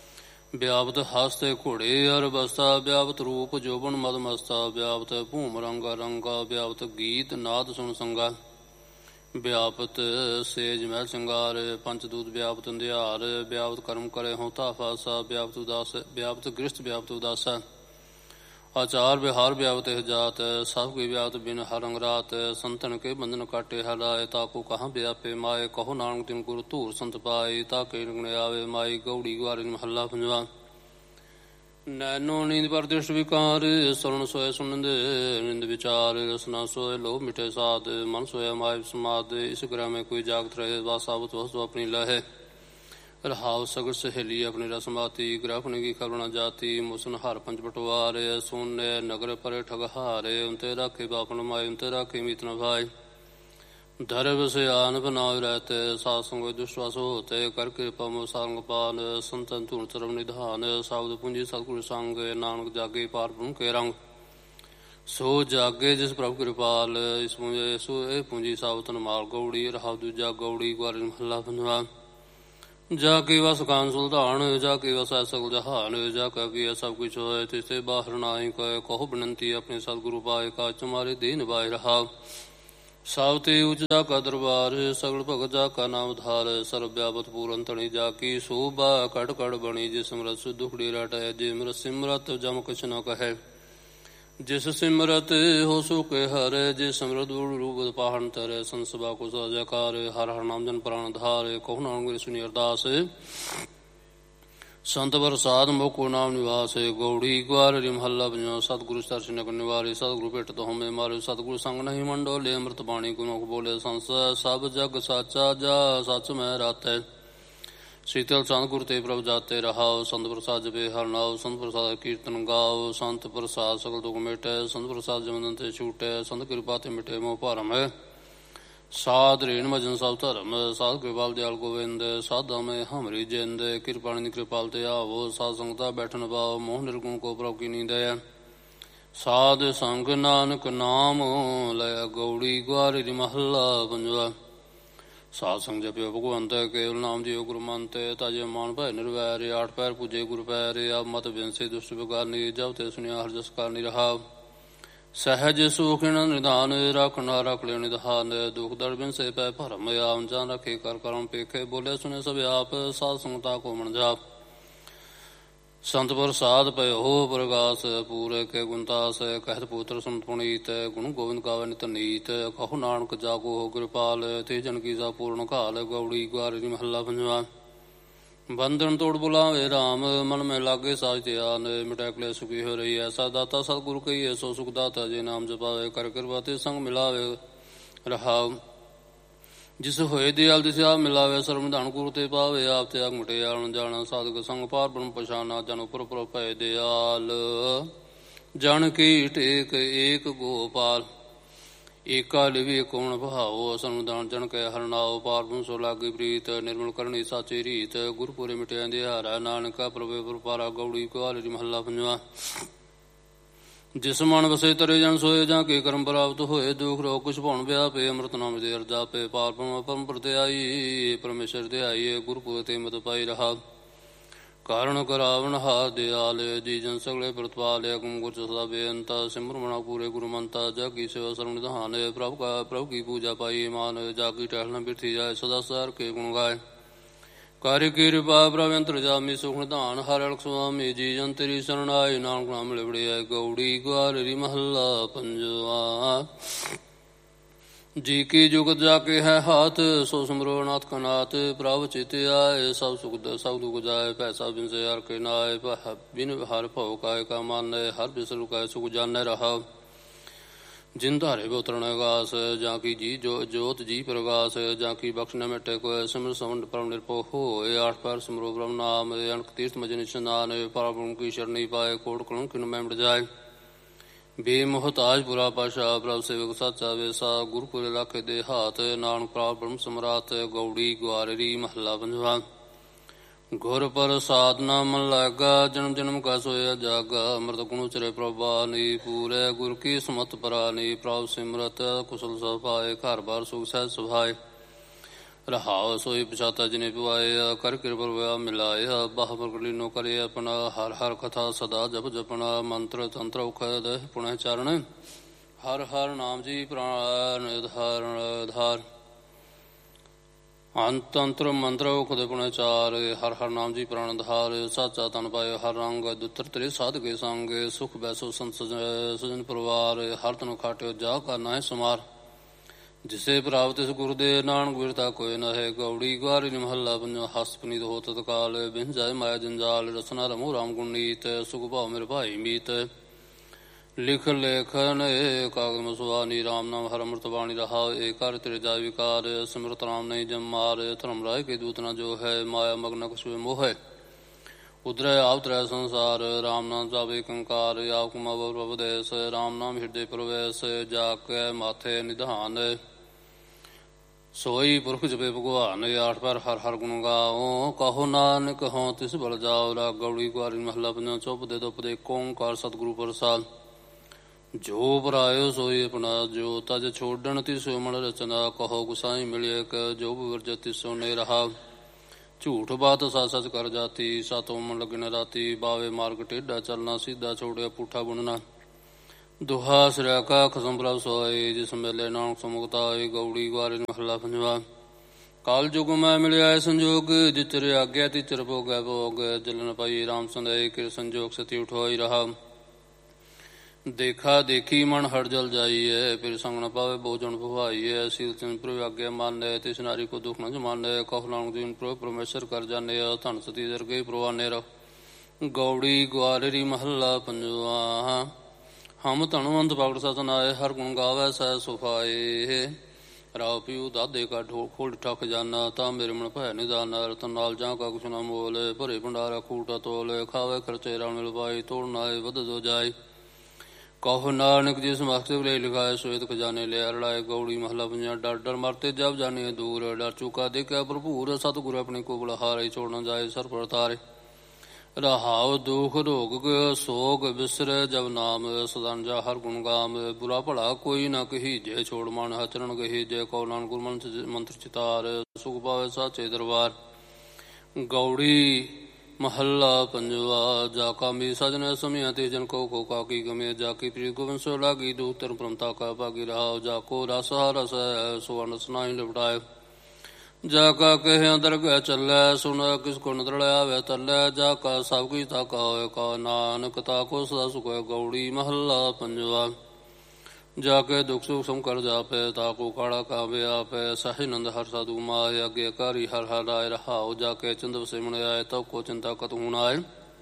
ਵਿਆਪਤ ਹਸਤੇ ਘੋੜੇ ਅਰ ਬਸਤਾ, ਵਿਆਪਤ ਰੂਪ ਜੋਬਨ ਮਦ ਮਸਤਾ, ਵਿਆਪਤ ਭੂਮ ਰੰਗਾ ਰੰਗਾ, ਵਿਆਪਤ ਗੀਤ ਨਾਦ ਸੁਣ ਸੰਗਾ, ਵਿਆਪਤ ਸੇਜ ਮਹਿਲ ਸਿੰਗਾਰ, ਪੰਚਦੂਤ ਵਿਆਪਤ ਅੰਧਿਆਰ, ਵਿਆਪਤ ਕਰਮ ਕਰੇ ਹੋਂ ਤਾਫਾਸਾ, ਵਿਆਪਤ ਉਦਾਸ ਵਿਆਪਤ ਗ੍ਰਸਤ ਵਿਆਪਤ ਉਦਾਸਾ, ਆਚਾਰ ਵਿਹਾਰ ਵਿਆਪਤ ਜਾਤ, ਸਭ ਕੀ ਵਿਆਪਤ ਬਿਨ ਹਰ ਰੰਗ ਰਾਤ, ਸੰਤਨ ਕੇ ਬੰਧਨ ਕਾਟੇ ਹਲਾਏ, ਤਾਕੋ ਕਹਾਂ ਵਿਆਪੇ ਮਾਏ, ਕਹੋ ਨਾਨਕ ਤਿਨ ਗੁਰ ਧੂਰ ਸੰਤ ਪਾਏ, ਤਾਕੇ ਰੰਗਣੇ ਆਵੇ ਮਾਈ, ਗੌੜੀ ਗੁਆਰੇ ਮਹੱਲਾ ਪੰਜਵਾ। ਨੈਨੋ ਨੀਂਦ ਪਰ ਦ੍ਰਿਸ਼ਟ ਵਿਕਾਰ, ਸਰਣ ਸੋਏ ਸੁਨੰਦ ਨਿੰਦ ਵਿਚਾਰ, ਰਸਨਾ ਸੋਏ ਲੋਭ ਮਿਠੇ ਸਾਧ, ਮਨ ਸੋਇਆ ਮਾਇ ਸਮਾਦ, ਇਸ ਗ੍ਰਹਿ में कोई जागत रहे, वासावत वस्तु अपनी लहे, रहाव सगर सहेली अपनी रसमाती, ग्रहपने की खबरना जाती, मुसन हार पंच पटवारे, सोने नगर परे ठगहारे, उनते राखे बापन माए, उनते राखे मीत न भाई, धर बसे आन बनाए रहते, सासंग दुश्वास होते, कर कृपा मो सांग पान, संतन तुण चरम निधान, सावध पूंजी सतगुरु संग, नानक जागे पार ब्रह्म के रंग, सो जागे जिस प्रभु कृपाल, इस पूंजे सो ए पूंजी सावतन माल, गौड़ी रहाव दूजा गौड़ी ग्वारे महला पंजवा। जाके वस कान सुल्तान, जाके वस सकल जहान, जाका किया सब कुछ होए, तिसे बाहर नाई कहे, कहो बिनती अपने सतगुरु पाए, का तुम्हारे दीन बाय रहा, सावते उच जाका दरबार, सगल भगत जाका नाम धार, सर्व व्यापत पूरन तणी जाकी, शोभा कड़ कड़ बनी, जिस सिमरत सु दुखड़ी रटे, जिमरत सिमरत जम कुछ न कहे, जिस सिमरत हो सुखे हरे, जिस सिमरत रूप पहाड़ तरे, संसभा को सजकार, हर हर नाम जन प्राण धारे, कहो नानक सुनी अरदास, संत प्रसाद मोको नाम निवास, गौड़ी ग्वार महला पंजवा। सतगुरु दर्शन निवारे, सतगुरु भेट तो हमें मारे, सतगुरु संग नहीं मंडोले, अमृत बाणी गुणों को बोले संस, सब जग साचा जा सच में राते, शीतल चंद गुरु ते प्रभ जाते रहाओ, संत प्रसाद जपे हर नाव, संत प्रसाद कीर्तन गाओ, संत प्रसाद सकल दुख मिटे, संत प्रसाद जमन ते छूटे, संत कृपा ते मिटे मोह भरम, साध रेण मजन सब धर्म, साध कृपाल दयाल गोविंद, साधा में हमरी जिंद, कृपाणी कृपाल ते आवो, साध संगता बैठन पाओ, मोह निर्गुण को प्रभु की नींद, साध संग नानक नाम लय, गौड़ी ग्वारी महला पंजवा। साध संग जपे भगवंत, केवल नाम जियो गुरु मंत, ताजे मान भय निर्वैर, आठ पैर पूजे गुरु पैर, अब मत बिनसे दुष्ट बिगानी, जब ते सुनिया हर जस कारनी रहा, सहज सुखिन निधान, राखना रख ले निधान, दुख दर्द बिन से पै भरम, आम जान रखे कर करम पेखे, बोले सुने सब आप, साध संगता को मन जाप, संत प्रसाद पय हो प्रकाश, पूरे के गुणतास, कहत पुत्र सुन पुनीत, गुण गोविंद गावे नित नीत, कहो नानक जागो हो कृपाल, ते जन की सा पूर्ण काल, गौड़ी ग्वारी महला पंजवा। बंधन तोड़ बुलावे राम, मन में लागे साज ध्यान, मिटा क्लेश सुखी हो रही, ऐसा दाता सतगुरु कही है, सो सुख दाता जे नाम जपावे, कर कृपा ते संग मिलावे रहाव, जिस होए दयाल तिस आप मिलावे, सर्व धन गुरु ते पावे, आप त्याग मिटे आन जाना, साधक संग पार ब्रह्म पछाना, जन उपर उपर भय दयाल, जन की टेक एक गोपाल, एका लिवि कोण भाओ, सनुदान जन कै हरनाओ, पार ब्रह्म सो लागी प्रीत, निर्मल करनी साची रीत, गुरपुरे मिटे अंधियारा, नानका प्रभु पुरपारा, गौड़ी ग्वारी महला पंजवा। जिस मन बसे तरे जन सोए, जाके कर्म प्राप्त होए, दुख रोग कुछ भौण व्यापे, अमृत नाम देर जापे, पार ब्रह्म परम प्रत्याई, परमेश्वर ध्याई, गुरपुर ते मत पाई रहा, कारण करावन हार दयाल, जी जन सगले प्रतिपाल, गुम गुर सदा बेअंता, सिमर मना पूरे गुरु मंता, जाकी सेवा सर्व निधान, प्रभु का प्रभु की पूजा पाई मान, जाकी टहलना बिरथी जाए, सदा सर के गुण गाय, कार्य की कृपा प्रभु यंत्र जामी, सुख निधान हर अलख स्वामी, जी जन तेरी शरण आए, नानक नाम लिबड़े आए, गौड़ी ग्वारी महला पंजवा। जी की जुगत जाके है हाथ, सो सुमरो नाथ का नाथ, प्रभु चित आए, सब सुख सब दुख जाए, पैसा बिन से हर के नाय, बिन हर भव काय का मान, हर बिसरु का सुख जाने रहा, जिन धारे बोतरण गास, जाकी जी जो जोत जी प्रकाश, जाकी बख्श न मिटे को, सिमर समन परम निरपो हो, आठ पैर सिमरो ब्रह्म नाम, अनक तीर्थ मजन स्नान, पार की शरणी पाए, कोट कलंक किन में मिट जाए, बेमोहताज बुरा पाशा, प्रभु सेवक साचा वेसा, गुरुपुर लाखे दे हाथ, नानक प्राप्त ब्रह्म सम्राट, गौड़ी ग्वारी महला पंजवा। घुर पर साधना मन लागा, जन्म जन्म का सोया जागा, अमृत गुण उचरे प्रभानी, पूरे गुर की सुमत परानी, प्रभु सिमरत कुशल सब पाए, घर बार सुख सहज सुभाए, ਰਹਾਉ ਸੋਈ ਪਛਾਤਾ ਜਿਨੇ ਪਿਵਾਇਆ ਕਰ ਕਿਰਪਾ ਹੋਇਆ ਮਿਲਾਇਆ ਬਾਹ ਪ੍ਰਗਟੀ ਨੋ ਕਰੇ ਆਪਣਾ ਹਰ ਹਰ ਕਥਾ ਸਦਾ ਜਪ ਜਪਣਾ ਮੰਤਰ ਤੰਤਰ ਉਖਦ ਪੁਣਿ ਚਰਨ ਹਰ ਹਰ ਨਾਮ ਜੀ ਪ੍ਰਾਨ ਧਾਰਨ ਧਾਰ ਅੰਤ ਤੰਤਰ ਮੰਤਰ ਉਖਦ ਪੁਣਿ ਚਾਰ ਹਰ ਹਰ ਨਾਮ ਜੀ ਪ੍ਰਾਨ ਧਾਰ ਸਾਚਾ ਤਨ ਪਾਏ ਹਰ ਰੰਗ ਦੁੱਤਰ ਤੇਰੇ ਸਾਧਕੇ ਸੰਗ ਸੁਖ ਬੈਸੋ ਸੰਤ ਸਜਨ ਪਰਿਵਾਰ ਹਰ ਤਨ ਖਾਟਿਓ ਜਾ ਕਰਨਾ ਹੈ ਸਮਾਰ ਜਿਸੇ ਪ੍ਰਾਪਤ ਇਸ ਗੁਰਦੇ ਨਾਨਕ ਬਿਰਤਾ ਕੋਈ ਨਾ ਹੈ ਗੌੜੀ ਗਵਾਰੀ ਮਹੱਲਾ ਪੰਜਵਾਂ ਹਸ ਪਨੀਤ ਹੋ ਤਤਕਾਲ ਬਿਨ ਜਾਏ ਮਾਇਆ ਜੰਜਾਲ ਰਸਨਾ ਰਮੋ ਰਾਮ ਗੁਣ ਨੀਤ ਸੁਖ ਭਾਵ ਮੇਰੇ ਭਾਈ ਮੀਤ ਲਿਖ ਲੇਖਨ ਕਾਗਜ਼ ਮਸਵਾਨੀ ਰਾਮ ਨਾਮ ਹਰ ਅੰਮ੍ਰਿਤ ਬਾਣੀ ਰਹਾ ਏ ਕਰ ਤੇਰੇ ਜਾ ਵਿਕਾਰ ਸਿਮਰਤ ਰਾਮ ਨਹੀਂ ਜਮਾਰ ਧਰਮ ਰਾਏ ਕੇ ਦੂਤ ਨਾ ਜੋ ਹੈ ਮਾਇਆ ਮਗਨ ਕਛੁ ਮੋਹ ਹੈ ਉਧਰੈ ਆਪ ਤਰੈ ਸੰਸਾਰ ਰਾਮ ਨਾਮ ਜਾਵੇ ਕੰਕਾਰ ਆਪ ਕੁਮਾ ਪ੍ਰਭਦੇਸ ਰਾਮ ਨਾਮ ਹਿਰਦੇ ਪ੍ਰਵੇਸ਼ ਜਾ ਕੇ ਮਾਥੇ ਨਿਧਾਨ ਸੋਈ ਪੁਰਖ ਜਪੇ ਭਗਵਾਨ ਆਠ ਪਰ ਹਰ ਹਰ ਗੁਣ ਗਾਓ ਕਹੋ ਨਾਨਕ ਹੋਂ ਤਿਸ ਬਲ ਜਾਓ ਰਾ ਗੌੜੀ ਕੁਆਰੀ ਮਹੱਲਾ ਪੰਜਵਾਂ ਚੌਪਦੇ ਤੋਪਦੇ ਓਂਕਾਰ ਸਤਿਗੁਰੂ ਪ੍ਰਸਾਦ ਜੋ ਪਰਾਇਓ ਸੋਈ ਆਪਣਾ ਜੋ ਤਜ ਛੋਡਣ ਤਿਸੋ ਮਨ ਰਚਨਾ ਕਹੋ ਗੁਸਾਈ ਮਿਲਿਆ ਕ ਜੋ ਵਿਵਰਜ ਤਿਸੋ ਨੇ ਰਹਾ ਝੂਠ ਬਾਤ ਸੱਚ ਸੱਚ ਕਰ ਜਾਤੀ ਸਾਤੋਂ ਮਨ ਲਗਨ ਰਾਤੀ ਬਾਵੇ ਮਾਰਗ ਟੇਢਾ ਚੱਲਣਾ ਸਿੱਧਾ ਛੋੜਿਆ ਪੁੱਠਾ ਬੁਣਨਾ ਦੁਹਾ ਸਿਰਿਆ ਕਾ ਖਸਮ ਪ੍ਰਭ ਸੋਏ ਜਿਸ ਮੇਲੇ ਨਾਨਕ ਸਮੁਕਤਾ ਆਏ ਗੌੜੀ ਗਵਾਰੇ ਮਹੱਲਾ ਪੰਜਵਾਂ ਕਾਲ ਜੁਗ ਮੈਂ ਮਿਲਿਆ ਸੰਜੋਗ ਜਿਚਰ ਆਗਿਆ ਤਿਚਰ ਭੋਗੈ ਭੋਗ ਜਲਨ ਪਾਈ ਰਾਮ ਸੰਦੇਹ ਕਿਰ ਸੰਜੋਗ ਸਤੀ ਉਠਵਾਈ ਰਹਾ ਦੇਖਾ ਦੇਖੀ ਮਨ ਹਟ ਜਲ ਜਾਈਏ ਫਿਰ ਸੰਗ ਨ ਪਾਵੇ ਭੋਜਨ ਭਵਾਈਏ ਸੀਲ ਚੰਦ ਪ੍ਰਭ ਆਗਿਆ ਮਾਨੈ ਤਿਸ ਨਾਰੀ ਕੋ ਦੁਖ ਨ ਜਮਾਨੈ ਕਹੁ ਨਾਨਕ ਜੀ ਪ੍ਰਭ ਪਰਮੇਸ਼ਰ ਕਰ ਜਾਣੇ ਧਨ ਸਤੀ ਦਰਗੇ ਪ੍ਰਵਾਨੇ ਰਹੁ ਗੌੜੀ ਗਵਾਰੀ ਮਹੱਲਾ ਪੰਜਵਾਂ ਹਮ ਧਨਵੰਤ ਭਗਤ ਸਤਨਾਏ ਹਰ ਗੁਣ ਗਾਵੈ ਸਹਿ ਸੁਫਾਏ ਰਾਉ ਪਿਉ ਦਾਦੇ ਕਾ ਢੋਲ ਖੋਲ ਠੱਕ ਜਾਨਾ ਤਾਂ ਮੇਰੇ ਮਨ ਭੈ ਨਿਦਾਨ ਰਤਨ ਨਾਲ ਜਾਂ ਕਾ ਕੁਛ ਨਾ ਮੋਲ ਭਰੇ ਭੰਡਾਰਾ ਖੂਟਾ ਤੋਲ ਖਾਵੇ ਖਰਚੇ ਰਾਮ ਮਿਲ ਪਾਈ ਤੋੜ ਨਾਏ ਵਧ ਜੋ ਜਾਏ ਕਹੋ ਨਾਨਕ ਜਿਸ ਮਕਸਦ ਲਈ ਲਿਖਾਏ ਸੋਇਤ ਖਜ਼ਾਨੇ ਲਿਆ ਰੜਾਏ ਗੌੜੀ ਮਹੱਲਾ ਪੰਜਾ ਡਰ ਡਰ ਮਰਤੇ ਜਬ ਜਾਣੇ ਦੂਰ ਡਰ ਚੁਕਾ ਦੇਖਿਆ ਭਰਪੂਰ ਸਤਿਗੁਰ ਆਪਣੇ ਕੋ ਬਲਹਾਰੇ ਛੋੜ ਨਾ ਜਾਏ ਸਰ ਪਰਤਾਰੇ ਰਹਾਉ ਦੁਖ ਰੋਗ ਸੋਗ ਬਿਸਰ ਜਬ ਨਾਮ ਸਦਨ ਜਾ ਹਰ ਗੁਣ ਗਾਮ ਬੁਰਾ ਭਲਾ ਕੋਈ ਨਾ ਕਹੀ ਜੇ ਛੋੜ ਮਨ ਹਚਰਨ ਕਹੀ ਜੇ ਕਉ ਨਾਨਕ ਗੁਰ ਮੰਤਰ ਚਿਤਾਰ ਸੁਖ ਪਾਵੇ ਸਾਚੇ ਦਰਬਾਰ ਗੌੜੀ ਮਹੱਲਾ ਪੰਜਵਾ ਜਾ ਕਾਮੀ ਸਜਨ ਸਮਿਆ ਤੇ ਜਨ ਕੋ ਕੋ ਕਾਕੀ ਗਮੇ ਜਾ ਕੀ ਪ੍ਰਿਯ ਗੋਬਿੰਦ ਸੋ ਲਾਗੀ ਦੂਤਰ ਪ੍ਰਮਤਾ ਕਾ ਭਾਗੀ ਰਹਾਉ ਜਾ ਕੋ ਰਸ ਰਸ ਸੁਵਰਨ ਸਨਾਈ ਲਪਟਾਏ ਜਾ ਕਾ ਕਹਿ ਅੰਦਰ ਗੈ ਚੱਲੈ ਸੁਣ ਕਿਸ ਕੋ ਨਦਰ ਆਵੇ ਤੱਲੈ ਜਾ ਕਾ ਸਭ ਕੀ ਤਾ ਕਾ ਕਾ ਨਾਨਕ ਤਾ ਕੋ ਸਦਾ ਸੁਖ ਗੌੜੀ ਮਹੱਲਾ ਪੰਜਵਾ ਜਾ ਕੇ ਦੁਖ ਸੁਖ ਸਮ ਕਰ ਜਾਪੈ ਤਾ ਕੋ ਕਾੜਾ ਕਾਵੇ ਆਪੈ ਸਹਿ ਨੰਦ ਹਰ ਸਾਧੂ ਮਾਇ ਅਗੇ ਕਾਰੀ ਹਰ ਹਰ ਰਾਇ ਰਹਾਉ ਜਾ ਕੇ ਚੰਦਵ ਸੇ ਮਣ ਆਏ ਤਉ ਕੋ ਚਿੰਤਾ ਕਤ ਹੁਣ ਆਏ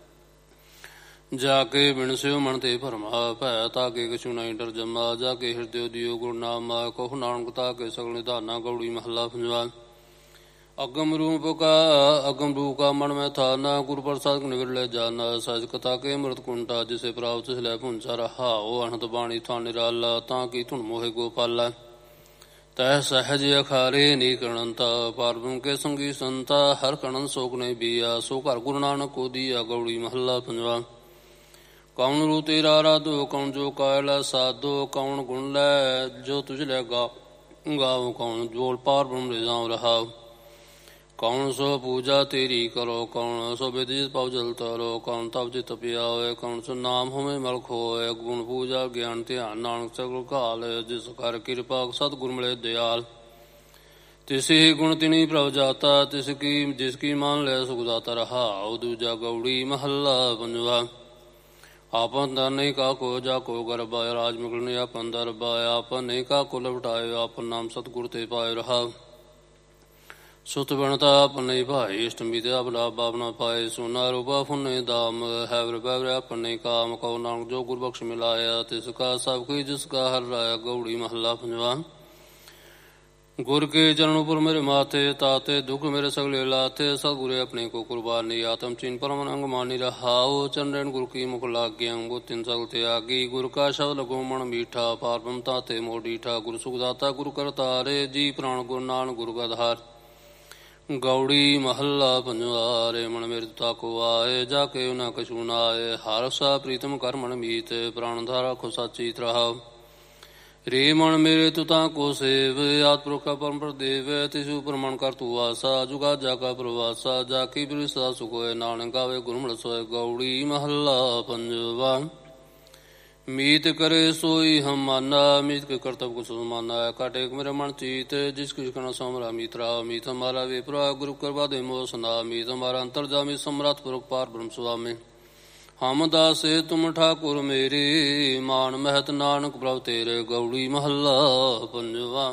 ਜਾ ਕੇ ਬਿਨ ਸਿਉ ਮਨ ਤੇ ਭਰਮਾ ਭੈ ਤਾ ਕੇ ਕਿਛੁ ਨਹੀਂ ਡਰ ਜਮਾ ਜਾ ਕੇ ਹਿਰਦਿ ਦਿਓ ਗੁਣ ਨਾਮ ਕਹੁ ਨਾਨਕ ਤਾ ਕੇ ਸਗਲ ਨਿਧਾਨਾ ਗੌੜੀ ਮਹੱਲਾ ਪੰਜਵਾ ਅਗਮ ਰੂਪ ਕਾ ਅਗਮ ਰੂਪ ਕਾ ਮਨ ਮੈਂ ਥਾ ਨਾ ਗੁਰ ਪ੍ਰਸਾਦ ਨਿਵਰ ਲੈ ਜਾਨਾ ਸਜ ਕਥਾ ਕੇ ਅੰਮ੍ਰਿਤ ਕੁੰਟਾ ਜਿਸੇ ਪ੍ਰਾਪਤ ਲੈ ਪੁੰਚਾ ਰਹਾਉ ਅਨੰਤ ਬਾਣੀ ਥਾ ਨਿਰਾਲਾ ਤਾਂ ਕੀ ਧੁਨ ਮੋਹਿ ਗੋਪਾਲਾ ਤੈ ਸਹਜ ਅਖਾਰੇ ਨੀ ਕਰਣੰਤਾ ਪਾਰਬ੍ਰਹਮ ਕੇ ਸੰਗੀ ਸੰਤਾ ਹਰ ਕਣਨ ਸੋਕ ਨੇ ਬੀਆ ਸੋ ਘਰ ਗੁਰੂ ਨਾਨਕ ਕੋ ਦੀਆ ਗੌੜੀ ਮਹੱਲਾ ਪੰਜਵਾ ਕੌਣ ਰੂ ਤੇਰਾ ਰਾਧੋ ਕੌਣ ਜੋ ਕਾਇਲਾ ਸਾਧੋ ਕੌਣ ਗੁਣ ਲੈ ਜੋ ਤੁਝ ਲੈ ਗਾ ਗਾਉ ਕੌਣ ਜੋਲ ਪਾਰ ਬ੍ਰਹਮ ਰਿਜਾਉ ਰਹਾਉ ਕੌਣ ਸੋ ਪੂਜਾ ਤੇਰੀ ਕਰੋ ਕੌਣ ਸੋ ਵਿਦਿ ਪਾਉ ਜਲ ਤਰੋ ਕੌਣ ਤਪ ਚਿਤ ਪਿਆ ਹੋਏ ਕੌਣ ਸੋ ਨਾਮ ਹੋਵੇ ਮਲ ਖੋਏ ਗੁਣ ਪੂਜਾ ਗਿਆਨ ਧਿਆਨ ਨਾਨਕ ਸਗਲ ਘਾਲ ਜਿਸ ਕਰ ਕਿਰਪਾ ਸਤਿਗੁਰ ਮਿਲੇ ਦਿਆਲ ਤਿਸ ਹੀ ਗੁਣ ਤਿਨੀ ਪ੍ਰਭ ਜਾਤਾ ਤਿਸ ਕੀ ਜਿਸ ਕੀ ਮਾਨ ਲੈ ਸੁਖ ਦਾਤਾ ਰਹਾਉ ਦੂਜਾ ਗੌੜੀ ਮਹੱਲਾ ਪੰਜਵਾ ਆਪਨ ਦਰ ਨਹੀਂ ਕਾ ਕੋ ਜਾ ਕੋ ਗਰਬਾ ਰਾਜ ਮੁਗਲ ਆਪਨ ਦਰਬਾ ਆਪਨ ਨਹੀਂ ਕਾ ਕੋ ਲਵਟਾਏ ਆਪਨ ਨਾਮ ਸਤਿਗੁਰ ਤੇ ਪਾਏ ਰਹਾਉ ਸੁਤ ਬਣਤਾ ਆਪਣੇ ਭਾਈ ਅਸ਼ਟਮੀ ਤੇ ਅਬਲਾ ਬਾਬਨਾ ਪਾਏ ਸੋਨਾ ਰੂਪਾ ਫੁਨੇ ਦਾਮ ਹੈਵਰ ਬੈਵਰ ਆਪਣੇ ਕਾਮ ਕਉ ਨਾਨਕ ਜੋ ਗੁਰ ਬਖਸ਼ ਮਿਲਾਇਆ ਤਿਸ ਕਾ ਸਭ ਕੋਈ ਜਿਸ ਕਾ ਹਰ ਰਾਇਆ ਗੌੜੀ ਮਹੱਲਾ ਪੰਜਵਾ ਗੁਰ ਕੇ ਚਰਨ ਉਪਰ ਮੇਰੇ ਮਾਥੇ ਤਾਤੇ ਦੁਖ ਮੇਰੇ ਸਗਲੇ ਲਾਥੇ ਸਤਿਗੁਰੇ ਆਪਣੇ ਕੋ ਕੁਰਬਾਨੀ ਆਤਮ ਚੀਨ ਪਰਮ ਅੰਗ ਮਾਨੀ ਰਹਾਉ ਚੰਦਨ ਗੁਰ ਕੀ ਮੁਖ ਲਾਗਿਆ ਗੋ ਤਿਨ ਸਗਲ ਤੇ ਆਗੀ ਗੁਰ ਕਾ ਸ਼ਬਦ ਲਗੋ ਮਨ ਮੀਠਾ ਪਾਰਬ੍ਰਹਮ ਤਾਤੇ ਮੋਡੀਠਾ ਗੁਰ ਸੁਖ ਦਾਤਾ ਗੁਰ ਕਰਤਾਰੇ ਜੀ ਪ੍ਰਾਣ ਗੁਰ ਨਾਨਕ ਗੁਰ ਗਾਧਾਰ ਗੌੜੀ ਮਹੱਲਾ ਪੰਜਵਾ ਰੇ ਮਨ ਮੇਰੇ ਤਾ ਕੋ ਆਏ ਜਾ ਕੇ ਉਹਨਾਂ ਕਛੂ ਨਾ ਆਏ ਹਰ ਸਾ ਪ੍ਰੀਤਮ ਕਰ ਮਨ ਮੀਤ ਪ੍ਰਾਣ ਧਾਰਾ ਖੋ ਸਾਚੀ ਤਰਾਹ ਰੇ ਮਨ ਮੇਰੇ ਤੂੰ ਤਾਂ ਕੋ ਸੇਵ, ਆਦ ਪੁਰਖਾ ਪਰਮ ਪ੍ਰਦੇਵ, ਤਿਸੂ ਪ੍ਰਮਣ ਕਰ ਤੂੰ ਆਸਾ, ਜੁਗਾ ਜਾ ਕਾ ਪ੍ਰਵਾਸਾ, ਜਾ ਕੀ ਬਿਰਿ ਸਦਾ ਸੁਖ ਹੋਏ, ਨਾਨਕ ਗਾਵੇ ਗੁਰ ਮਿਲ ਸੋਏ। ਗੌੜੀ ਮਹੱਲਾ ਪੰਜਵਾ। ਮੀਤ ਕਰੇ ਸੋਈ ਹਮ ਮਾਨਾ, ਮੀਤ ਕੇ ਕਰਤਵ ਕੁਛ ਮਾਨਾ, ਕਾਟੇ ਮੇਰੇ ਮਨ ਚੀਤ, ਜਿਸ ਕਿਛ ਕਣਾ ਸਮਰਾ ਮੀਤਰਾ। ਮੀਤ ਹਮਾਰਾ ਵਿਪਰਾ ਗੁਰੂ ਕਰਵਾ ਦੇ ਮੋਹ ਸੁਨਾ, ਮੀਤ ਹਮਾਰਾ ਅੰਤਰ ਜਾਮੀ ਸਮਰੱਥ ਪੁਰਖ ਪਾਰ ਬ੍ਰਹਮ ਸੁਆਮੀ। ਹਮ ਦਾਸੇ ਤੁਮ ਠਾਕੁਰ ਮੇਰੇ, ਮਾਨ ਮਹਿਤ ਨਾਨਕ ਪ੍ਰਭ ਤੇਰੇ। ਗੌੜੀ ਮਹੱਲਾ ਪੰਜਵਾ।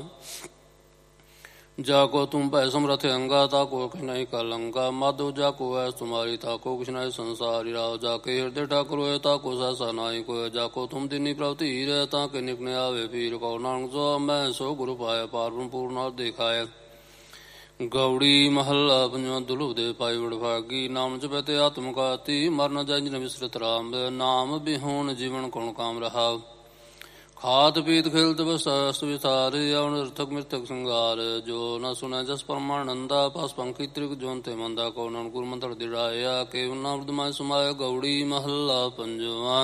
जाको तुम भय समरथ अंगा, ताको किछ नहीं कलंका। माधो जाको ऐस तुम्हारी, ताको किछ नहीं संसारी। राव जाके हृदय ठाकुर होए, ताको सहसा नाई कोय। जाको तुम दिनी प्रभ धीर, ताके निकने आवे पीर। कहो नानक जो मैं सो गुरु पाया, पार ब्रह्म पूर्ण देखाए। गौड़ी महला पंजवा। दुलभ दे पाई बड़भागी, नाम जपते आत्मघाती। मर न जाय जिन विसरत राम, नाम बिहोन जीवन कौन काम रहा। खात पीत खेलत बस विसार, यवन अर्थक मृतक संगार। जो न सुनै जस परमानंदा, पास पंखी त्रिक जोनते मंदा। को नानक गुर मंत्र दिड़ाया, केवल नाम माय समाय। गौड़ी महला पंजवा।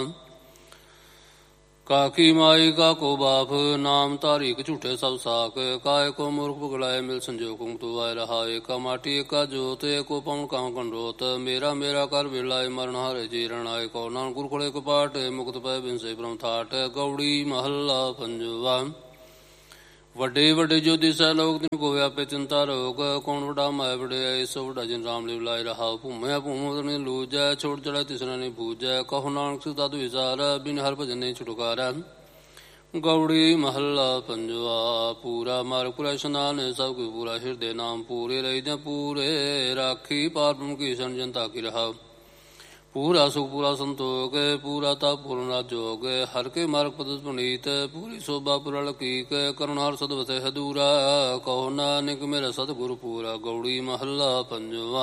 काकी माई का को बाप, नाम तारीक झूठे सब साक। काय को मूर्ख पगड़ाए, मिल संजोग तू आय रहा। एका माटी एका जोत, एको पवन काम कंडोत। मेरा मेरा कर बिलाय, मरण हरे जीरण आय। को नानक गुर खड़े कपाट, मुक्त पै बिन से ब्रह्म थाट। गौड़ी महला पंजवा। ਵੱਡੇ ਵੱਡੇ ਜੋਧੀ ਸੈ ਲੋਕ, ਤਿਨ ਕੋ ਵਿਆਪੇ ਚਿੰਤਾ ਰੋਗ। ਕੌਣ ਵੱਡਾ ਮਾਇ ਵਡਿਆਈ, ਸੋ ਵੱਡਾ ਜਿਨ ਰਾਮ ਲਿਵ ਲਾਇ ਰਹਾ। ਭੂਮਿਆ ਭੂਮ ਨੀ ਲੂਜੈ, ਛੋੜ ਚੜਾ ਤਿਸਰਾ ਨੀ ਪੂਜੈ। ਕਹੋ ਨਾਨਕ ਸਿ ਤਦ ਵਿਚਾਰ, ਬਿਨ ਹਰਿ ਭਜਨ ਨਹੀਂ ਛੁਟਕਾਰਾ। ਗੌੜੀ ਮਹੱਲਾ ਪੰਜਵਾ। ਪੂਰਾ ਮਾਰਗ ਪੂਰਾ ਇਸ਼ਨਾਨ, ਸਭ ਕੋਈ ਪੂਰਾ ਹਿਰਦੇ ਨਾਮ। ਪੂਰੇ ਰਹਿਦਿਆਂ ਪੂਰੇ, ਰਾਖੀ ਪਾਰ ਬ੍ਰਹਮ ਕੀ ਸ਼ਨ ਜਨਤਾ ਕੀ ਰਹਾ। पूरा सुख पूरा संतोख, पूरा ताप पूर्ण राजोग। हर के मार्ग पद पुनीत, पूरी शोभा पूरा लकीक। करुणार सद वसे है दूरा, कहो नानक मेरा सतगुरु पूरा। गौड़ी महला पंजवा।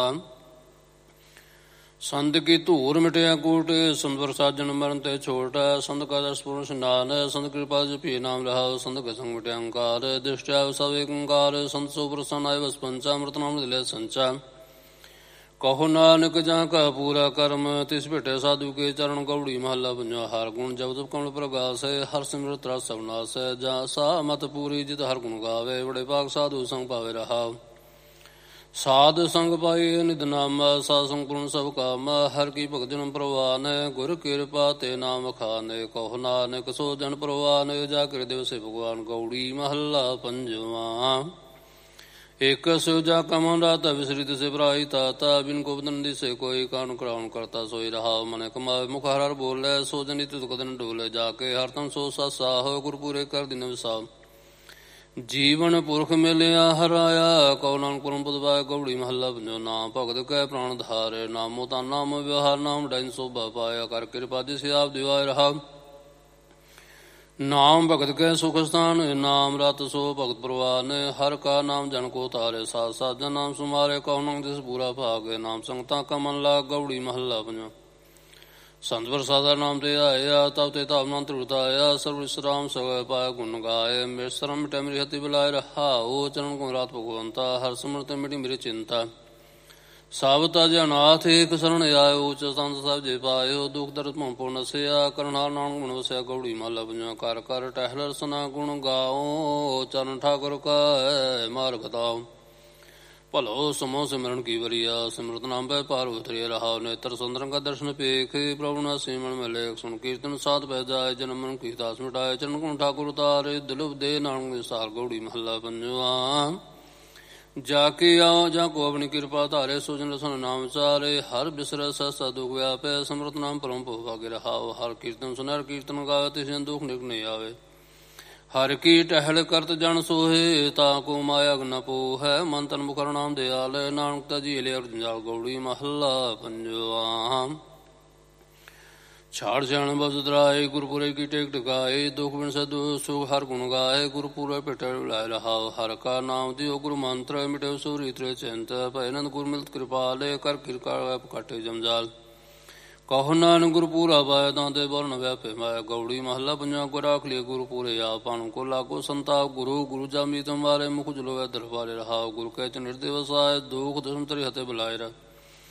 संत की धूर मिटया कूट, संत साजन मरण ते छोट। संत का दस पूर्ण स्नान, संत कृपा जपी नाम रहा। संत के संग मिटे अहंकार, दृष्टि सब एक ओंकार। संत सो प्रसन्न आय बस पंचा, अमृत नाम दिले संचा। कहो नानक जा का पूरा कर्म, तिस भेटे साधु के चरण। गौड़ी महला पंजवा। हर गुण जब जब कमल प्रगास, हर सिमरत रस सब नास। जा सा मत पूरी, जित हर गुण गावे। बड़े पाक साधु संग पावे रहा। साध संग पाई निध नाम, साध संग पूर्ण सब काम। हर की भगत जन्म प्रवान, गुर कृपा ते नाम खान। कहो नानक सो जन प्रवान, जाकर देव से भगवान। गौड़ी महला पंजवा। एक सोजा कमन राता, विसरित से प्राई ताता। बिन को बदन दिसे कोई, कान कराउन करता सोई रहा। मन कमावे मुख हर हर बोले, सो जनित कदन डोले। जाके हरतम सो सा साह, गुर पूरे कर दिन विसाह। जीवन पुरख मिलिया हराया, कहो नानक परम पद पाया। गौड़ी महला पंजवा। नाम भगत कै प्राण धारे, नामो ता नाम व्यवहार। नाम डाइन शोभा पाया, कर कृपा जिस आप दिवाय रहा। नाम भगत के सुख स्थान, नाम रत सो भगत प्रवान। हर का नाम जन को तारे, साथ साथ जन नाम सुमारे। कहो नानक जिस पूरा भाग, नाम संगता का मन लाग। गौड़ी महला पंजवा। संत प्रसादा नाम ते आया, तब ते ताप नाम त्रुताया। सर्व विश्राम सब पाया गुण गाय। मेरे शरम मिटे मेरी हति बिलाय रहा। ओ चरण को रात भगवंता, हर समर्थ मिटी मेरी चिंता। सावता जनाथ एक शरण आयो, उच्च संत सब जे पायो। दुख दर्द मोह पूर्ण नसिया, करनार नानक गुण वसिया। गौड़ी महला पंजवा। कर कर टहल रसना गुण गाओ, चरण ठाकुर का मार्ग बताओ। भलो समो सिमरन की वरिया, सिमरत नाम पै पार उतरिया रहा। नेत्र सुंदर का दर्शन पेख, प्रभु न सीमन में लेख। सुन कीर्तन साध पै जाए, जन्म मन की दास मिटाए। चरण गुण ठाकुर उतारे, दिलुप दे नानक सार। गौड़ी महला पंजवा। जाके आओ जाको अपनी कृपा धारे, सुजन सन नाम चारे। हर बिसर सहसा दुख व्यापे, समृत नाम परम भाग्य रहाओ। हर कीर्तन सुन हर कीर्तन गावे, तिसे दुख निक नहीं आवे। हर की टहल करत जन सोहे, ताको माया न पोह। मन तन मुखर नाम दयाल, नानक तजी ले जंजाल। गौड़ी महला पंजवा। छाड़ छाण बजराए, गुरुपुरे की टेक टकाए। दुख बिन सदु सुख हर गुण गाए, गुरुपुरे पेट लाए रहा। हर का नाम दियो गुरु मंत्र, मिटे सूरी त्र चिंत। भयनंद गुरु मिलत कृपाले, कर किरका काटे जमजाल। कहो नानक गुरुपुरा पाया, दांते वर्ण व्यापे माया। गौड़ी महला पंजवा। को राख लिये गुरुपुरे आप, पाणु को लागो संताप। गुरु गुरु जामी तुम्हारे, मुख जुलो दरबारे रहा। गुरु कहते निर्देव साय, दुख दसम तरी हते बुलाए रहा।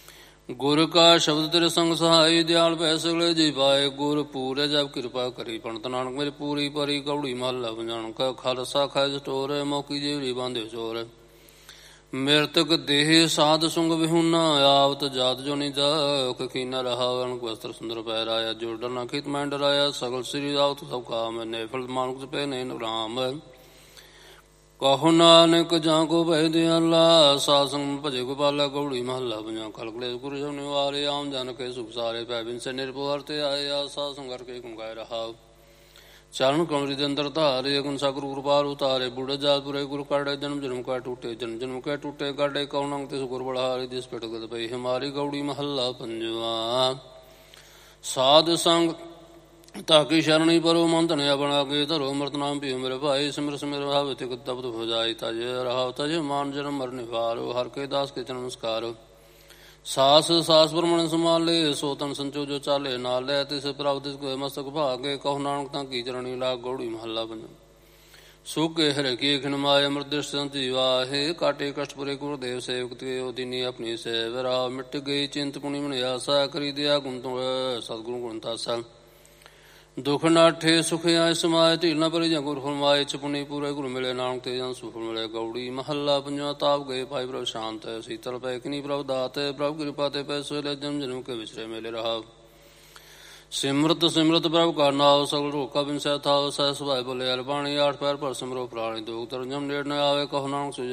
ਗੁਰ ਕਾ ਸ਼ਬਦ ਤੇਰੇ ਸੰਗ ਸਹਾਈ, ਦਿਆਲ ਭੈ ਸਗਲੇ ਜੀ ਪਾਏ। ਗੁਰ ਪੂਰੇ ਜਬ ਕਿਰਪਾ ਕਰੀ, ਪੰਡਤ ਨਾਨਕ ਮੇਰੀ ਪੂਰੀ ਪਰੀ। ਕੌੜੀ ਮਹੱਲਾ ਪੰਜਣ ਕਾ ਖਾਲਸਾ ਖਾਇ ਸਟੋਰ, ਮੌਕੀ ਜੇਵੜੀ ਬਾਂਧੇ ਚੋਰ। ਮਿਰਤਕ ਦੇਹ ਸਾਧ ਸੁੰਗ ਵਿਹੁਨਾ, ਆਵਤ ਜਾਤ ਜੋ ਨੀ ਜਾ ਕੀਨਾ ਰਹਾ। ਅਣਕ ਵਸਤਰ ਸੁੰਦਰ ਪੈ ਰਾਇਆ, ਜੋੜ ਨਾ ਖਿਤ ਮੈਂ ਡਰਾਇਆ। ਸਗਲ ਸ੍ਰੀ ਆਵਤ ਸਭ ਕਾਮ, ਨੇਫਲ ਮਾਨੁਖ ਪੈ ਨੈਨ ਰਾਮ। ਕਹੋ ਨਾਨਕ ਜਾਂ ਕੋ ਭੈ ਦਿਆਲਾ, ਸਾਧ ਸੰਗ ਭਜੇ ਗੋਪਾਲਾ। ਕੌੜੀ ਮਹੱਲਾ ਪੰਜਵਾਂ ਕਲ ਕਲੇਸ਼ ਗੁਰ ਸਭ ਨਿਵਾਰੇ, ਆਮ ਜਨ ਕੇ ਸੁਖ ਸਾਰੇ। ਭੈ ਬਿਨ ਸੇ ਨਿਰਭਉ ਹਰਿ ਆਏ, ਸਾਧ ਸੰਗ ਕਰਕੇ ਗੁਣ ਗਾਏ ਰਹਾ। ਚਰਨ ਕਮਰੀ ਦੇ ਅੰਦਰ ਧਾਰੇ, ਗੁਣ ਸਾਗਰ ਗੁਰਪਾਲ ਉਤਾਰੇ। ਬੁੜੇ ਜਾਤਪੁਰੇ ਗੁਰ ਕਾਢੇ, ਜਨਮ ਜਨਮ ਕਾ ਟੂਟੇ। ਜਨਮ ਜਨਮ ਕੈ ਟੂਟੇ ਕਾਢੇ, ਕਉ ਨੰਗ ਤਿਸ ਗੁਰ ਬਲਿਹਾਰੇ। ਜਿਸ ਪਿਟ ਗਤ ਪਈ ਹਮਾਰੀ। ਕੌੜੀ ਮਹੱਲਾ ਪੰਜਵਾਂ। ਸਾਧ ਸੰਗ ਤਾਕੀ ਸ਼ਰਣੀ ਪਰੋ, ਮਨ ਧਨਿਆ ਬਣਾ ਕੇ ਧਰੋ। ਅੰਮ੍ਰਿਤ ਨਾਮ ਪੀਓ ਮੇਰੇ ਭਾਈ, ਸਿਮਰ ਸਿਮਰ ਭਾਵੇ ਤਿਕ ਤਪਤ ਹੋ ਜਾਏ। ਤਜ ਰਹਾਉ ਤਜ ਮਾਨ ਜਨਮ ਮਰ ਨਿਵਾਰੋ, ਹਰਿ ਕੇ ਦਾਸ ਕੇ ਚਰਨ ਨਮਸਕਾਰੋ। ਸਾਸ ਸਾਸ ਬ੍ਰਹਮਣ ਸੰਭਾਲੇ, ਸੋ ਤਨ ਸੰਚੋ ਜੋ ਚਾਲੇ। ਨਾਲੇ ਤਿਸ ਪ੍ਰਭ ਤਿਸ ਕੋਇ ਮਸਤਕ ਭਾਗੇ, ਕਹੋ ਨਾਨਕ ਤਾਂ ਕੀ ਚਰਣੀ ਲਾਗ। ਕੌੜੀ ਮਹੱਲਾ ਪੰਜਵਾਂ। ਸੁਕੇ ਹਰਿ ਕੀ ਖਿਨ ਮਾਏ, ਅੰਮ੍ਰਿਤ ਦ੍ਰਿਸ਼ ਸੰਤੀ ਵਾਹੇ। ਕਾਟੇ ਕਸ਼ਟ ਪੁਰੇ ਗੁਰਦੇਵ ਸੇਵਕ ਤੇ, ਦੀਨੀ ਆਪਣੀ ਸੇਵ ਰਾਹ। ਮਿਟ ਗਈ ਚਿੰਤ ਪੁਣੀ ਮਨ ਆਸਾ, ਕਰੀ ਦਿਆ ਗੁਣ ਤੁ ਸਤਿਗੁਰੂ ਗੁਣ ਤਾਸਾ। ਦੁਖ ਨਾਠੇ ਸੁਖ ਆਇ ਸਮਾਏ, ਢੀਲ ਨਾ ਭਰੀ ਜਾਂ ਗੁਰ ਫਰਮਾਏ। ਚਪੁਨੀ ਪੂਰੇ ਗੁਰ ਮਿਲੇ, ਨਾਨਕ ਤੇ ਜਨ ਸੁਫਲ ਮਿਲੇ। ਕੌੜੀ ਮਹੱਲਾ ਪੰਜਵਾਂ। ਤਾਪ ਗਏ ਪਾਈ ਪ੍ਰਭ ਸ਼ਾਂਤ, ਸੀਤਲ ਪੈ ਕਿਨੀ ਪ੍ਰਭ ਦਾਤ। ਪ੍ਰਭ ਕਿਰਪਾ ਤੇ ਪੈ ਸੋਇ, ਜਨਮ ਜਨਮ ਕੇ ਵਿਸਰੇ ਮੇਲੇ ਰਹਾ। ਸਿਮਰਤ ਸਿਮਰਤ ਪ੍ਰਭ ਕਾ ਨਾਉ, ਸਗਲ ਰੋਕਾ ਬਿਨ ਸਹਿ ਥਾਉ। ਸਹਿ ਸੁਭਾਏ ਬੋਲੇ ਅਰ ਬਾਣੀ, ਆਠ ਪੈਰ ਪਰ ਸਿਮਰੋ ਪ੍ਰਾਣੀ। ਦੋਗ ਤਰਜਮ ਨੇੜ ਨ ਆਵੇ, ਕਹੋ ਨਾਨਕ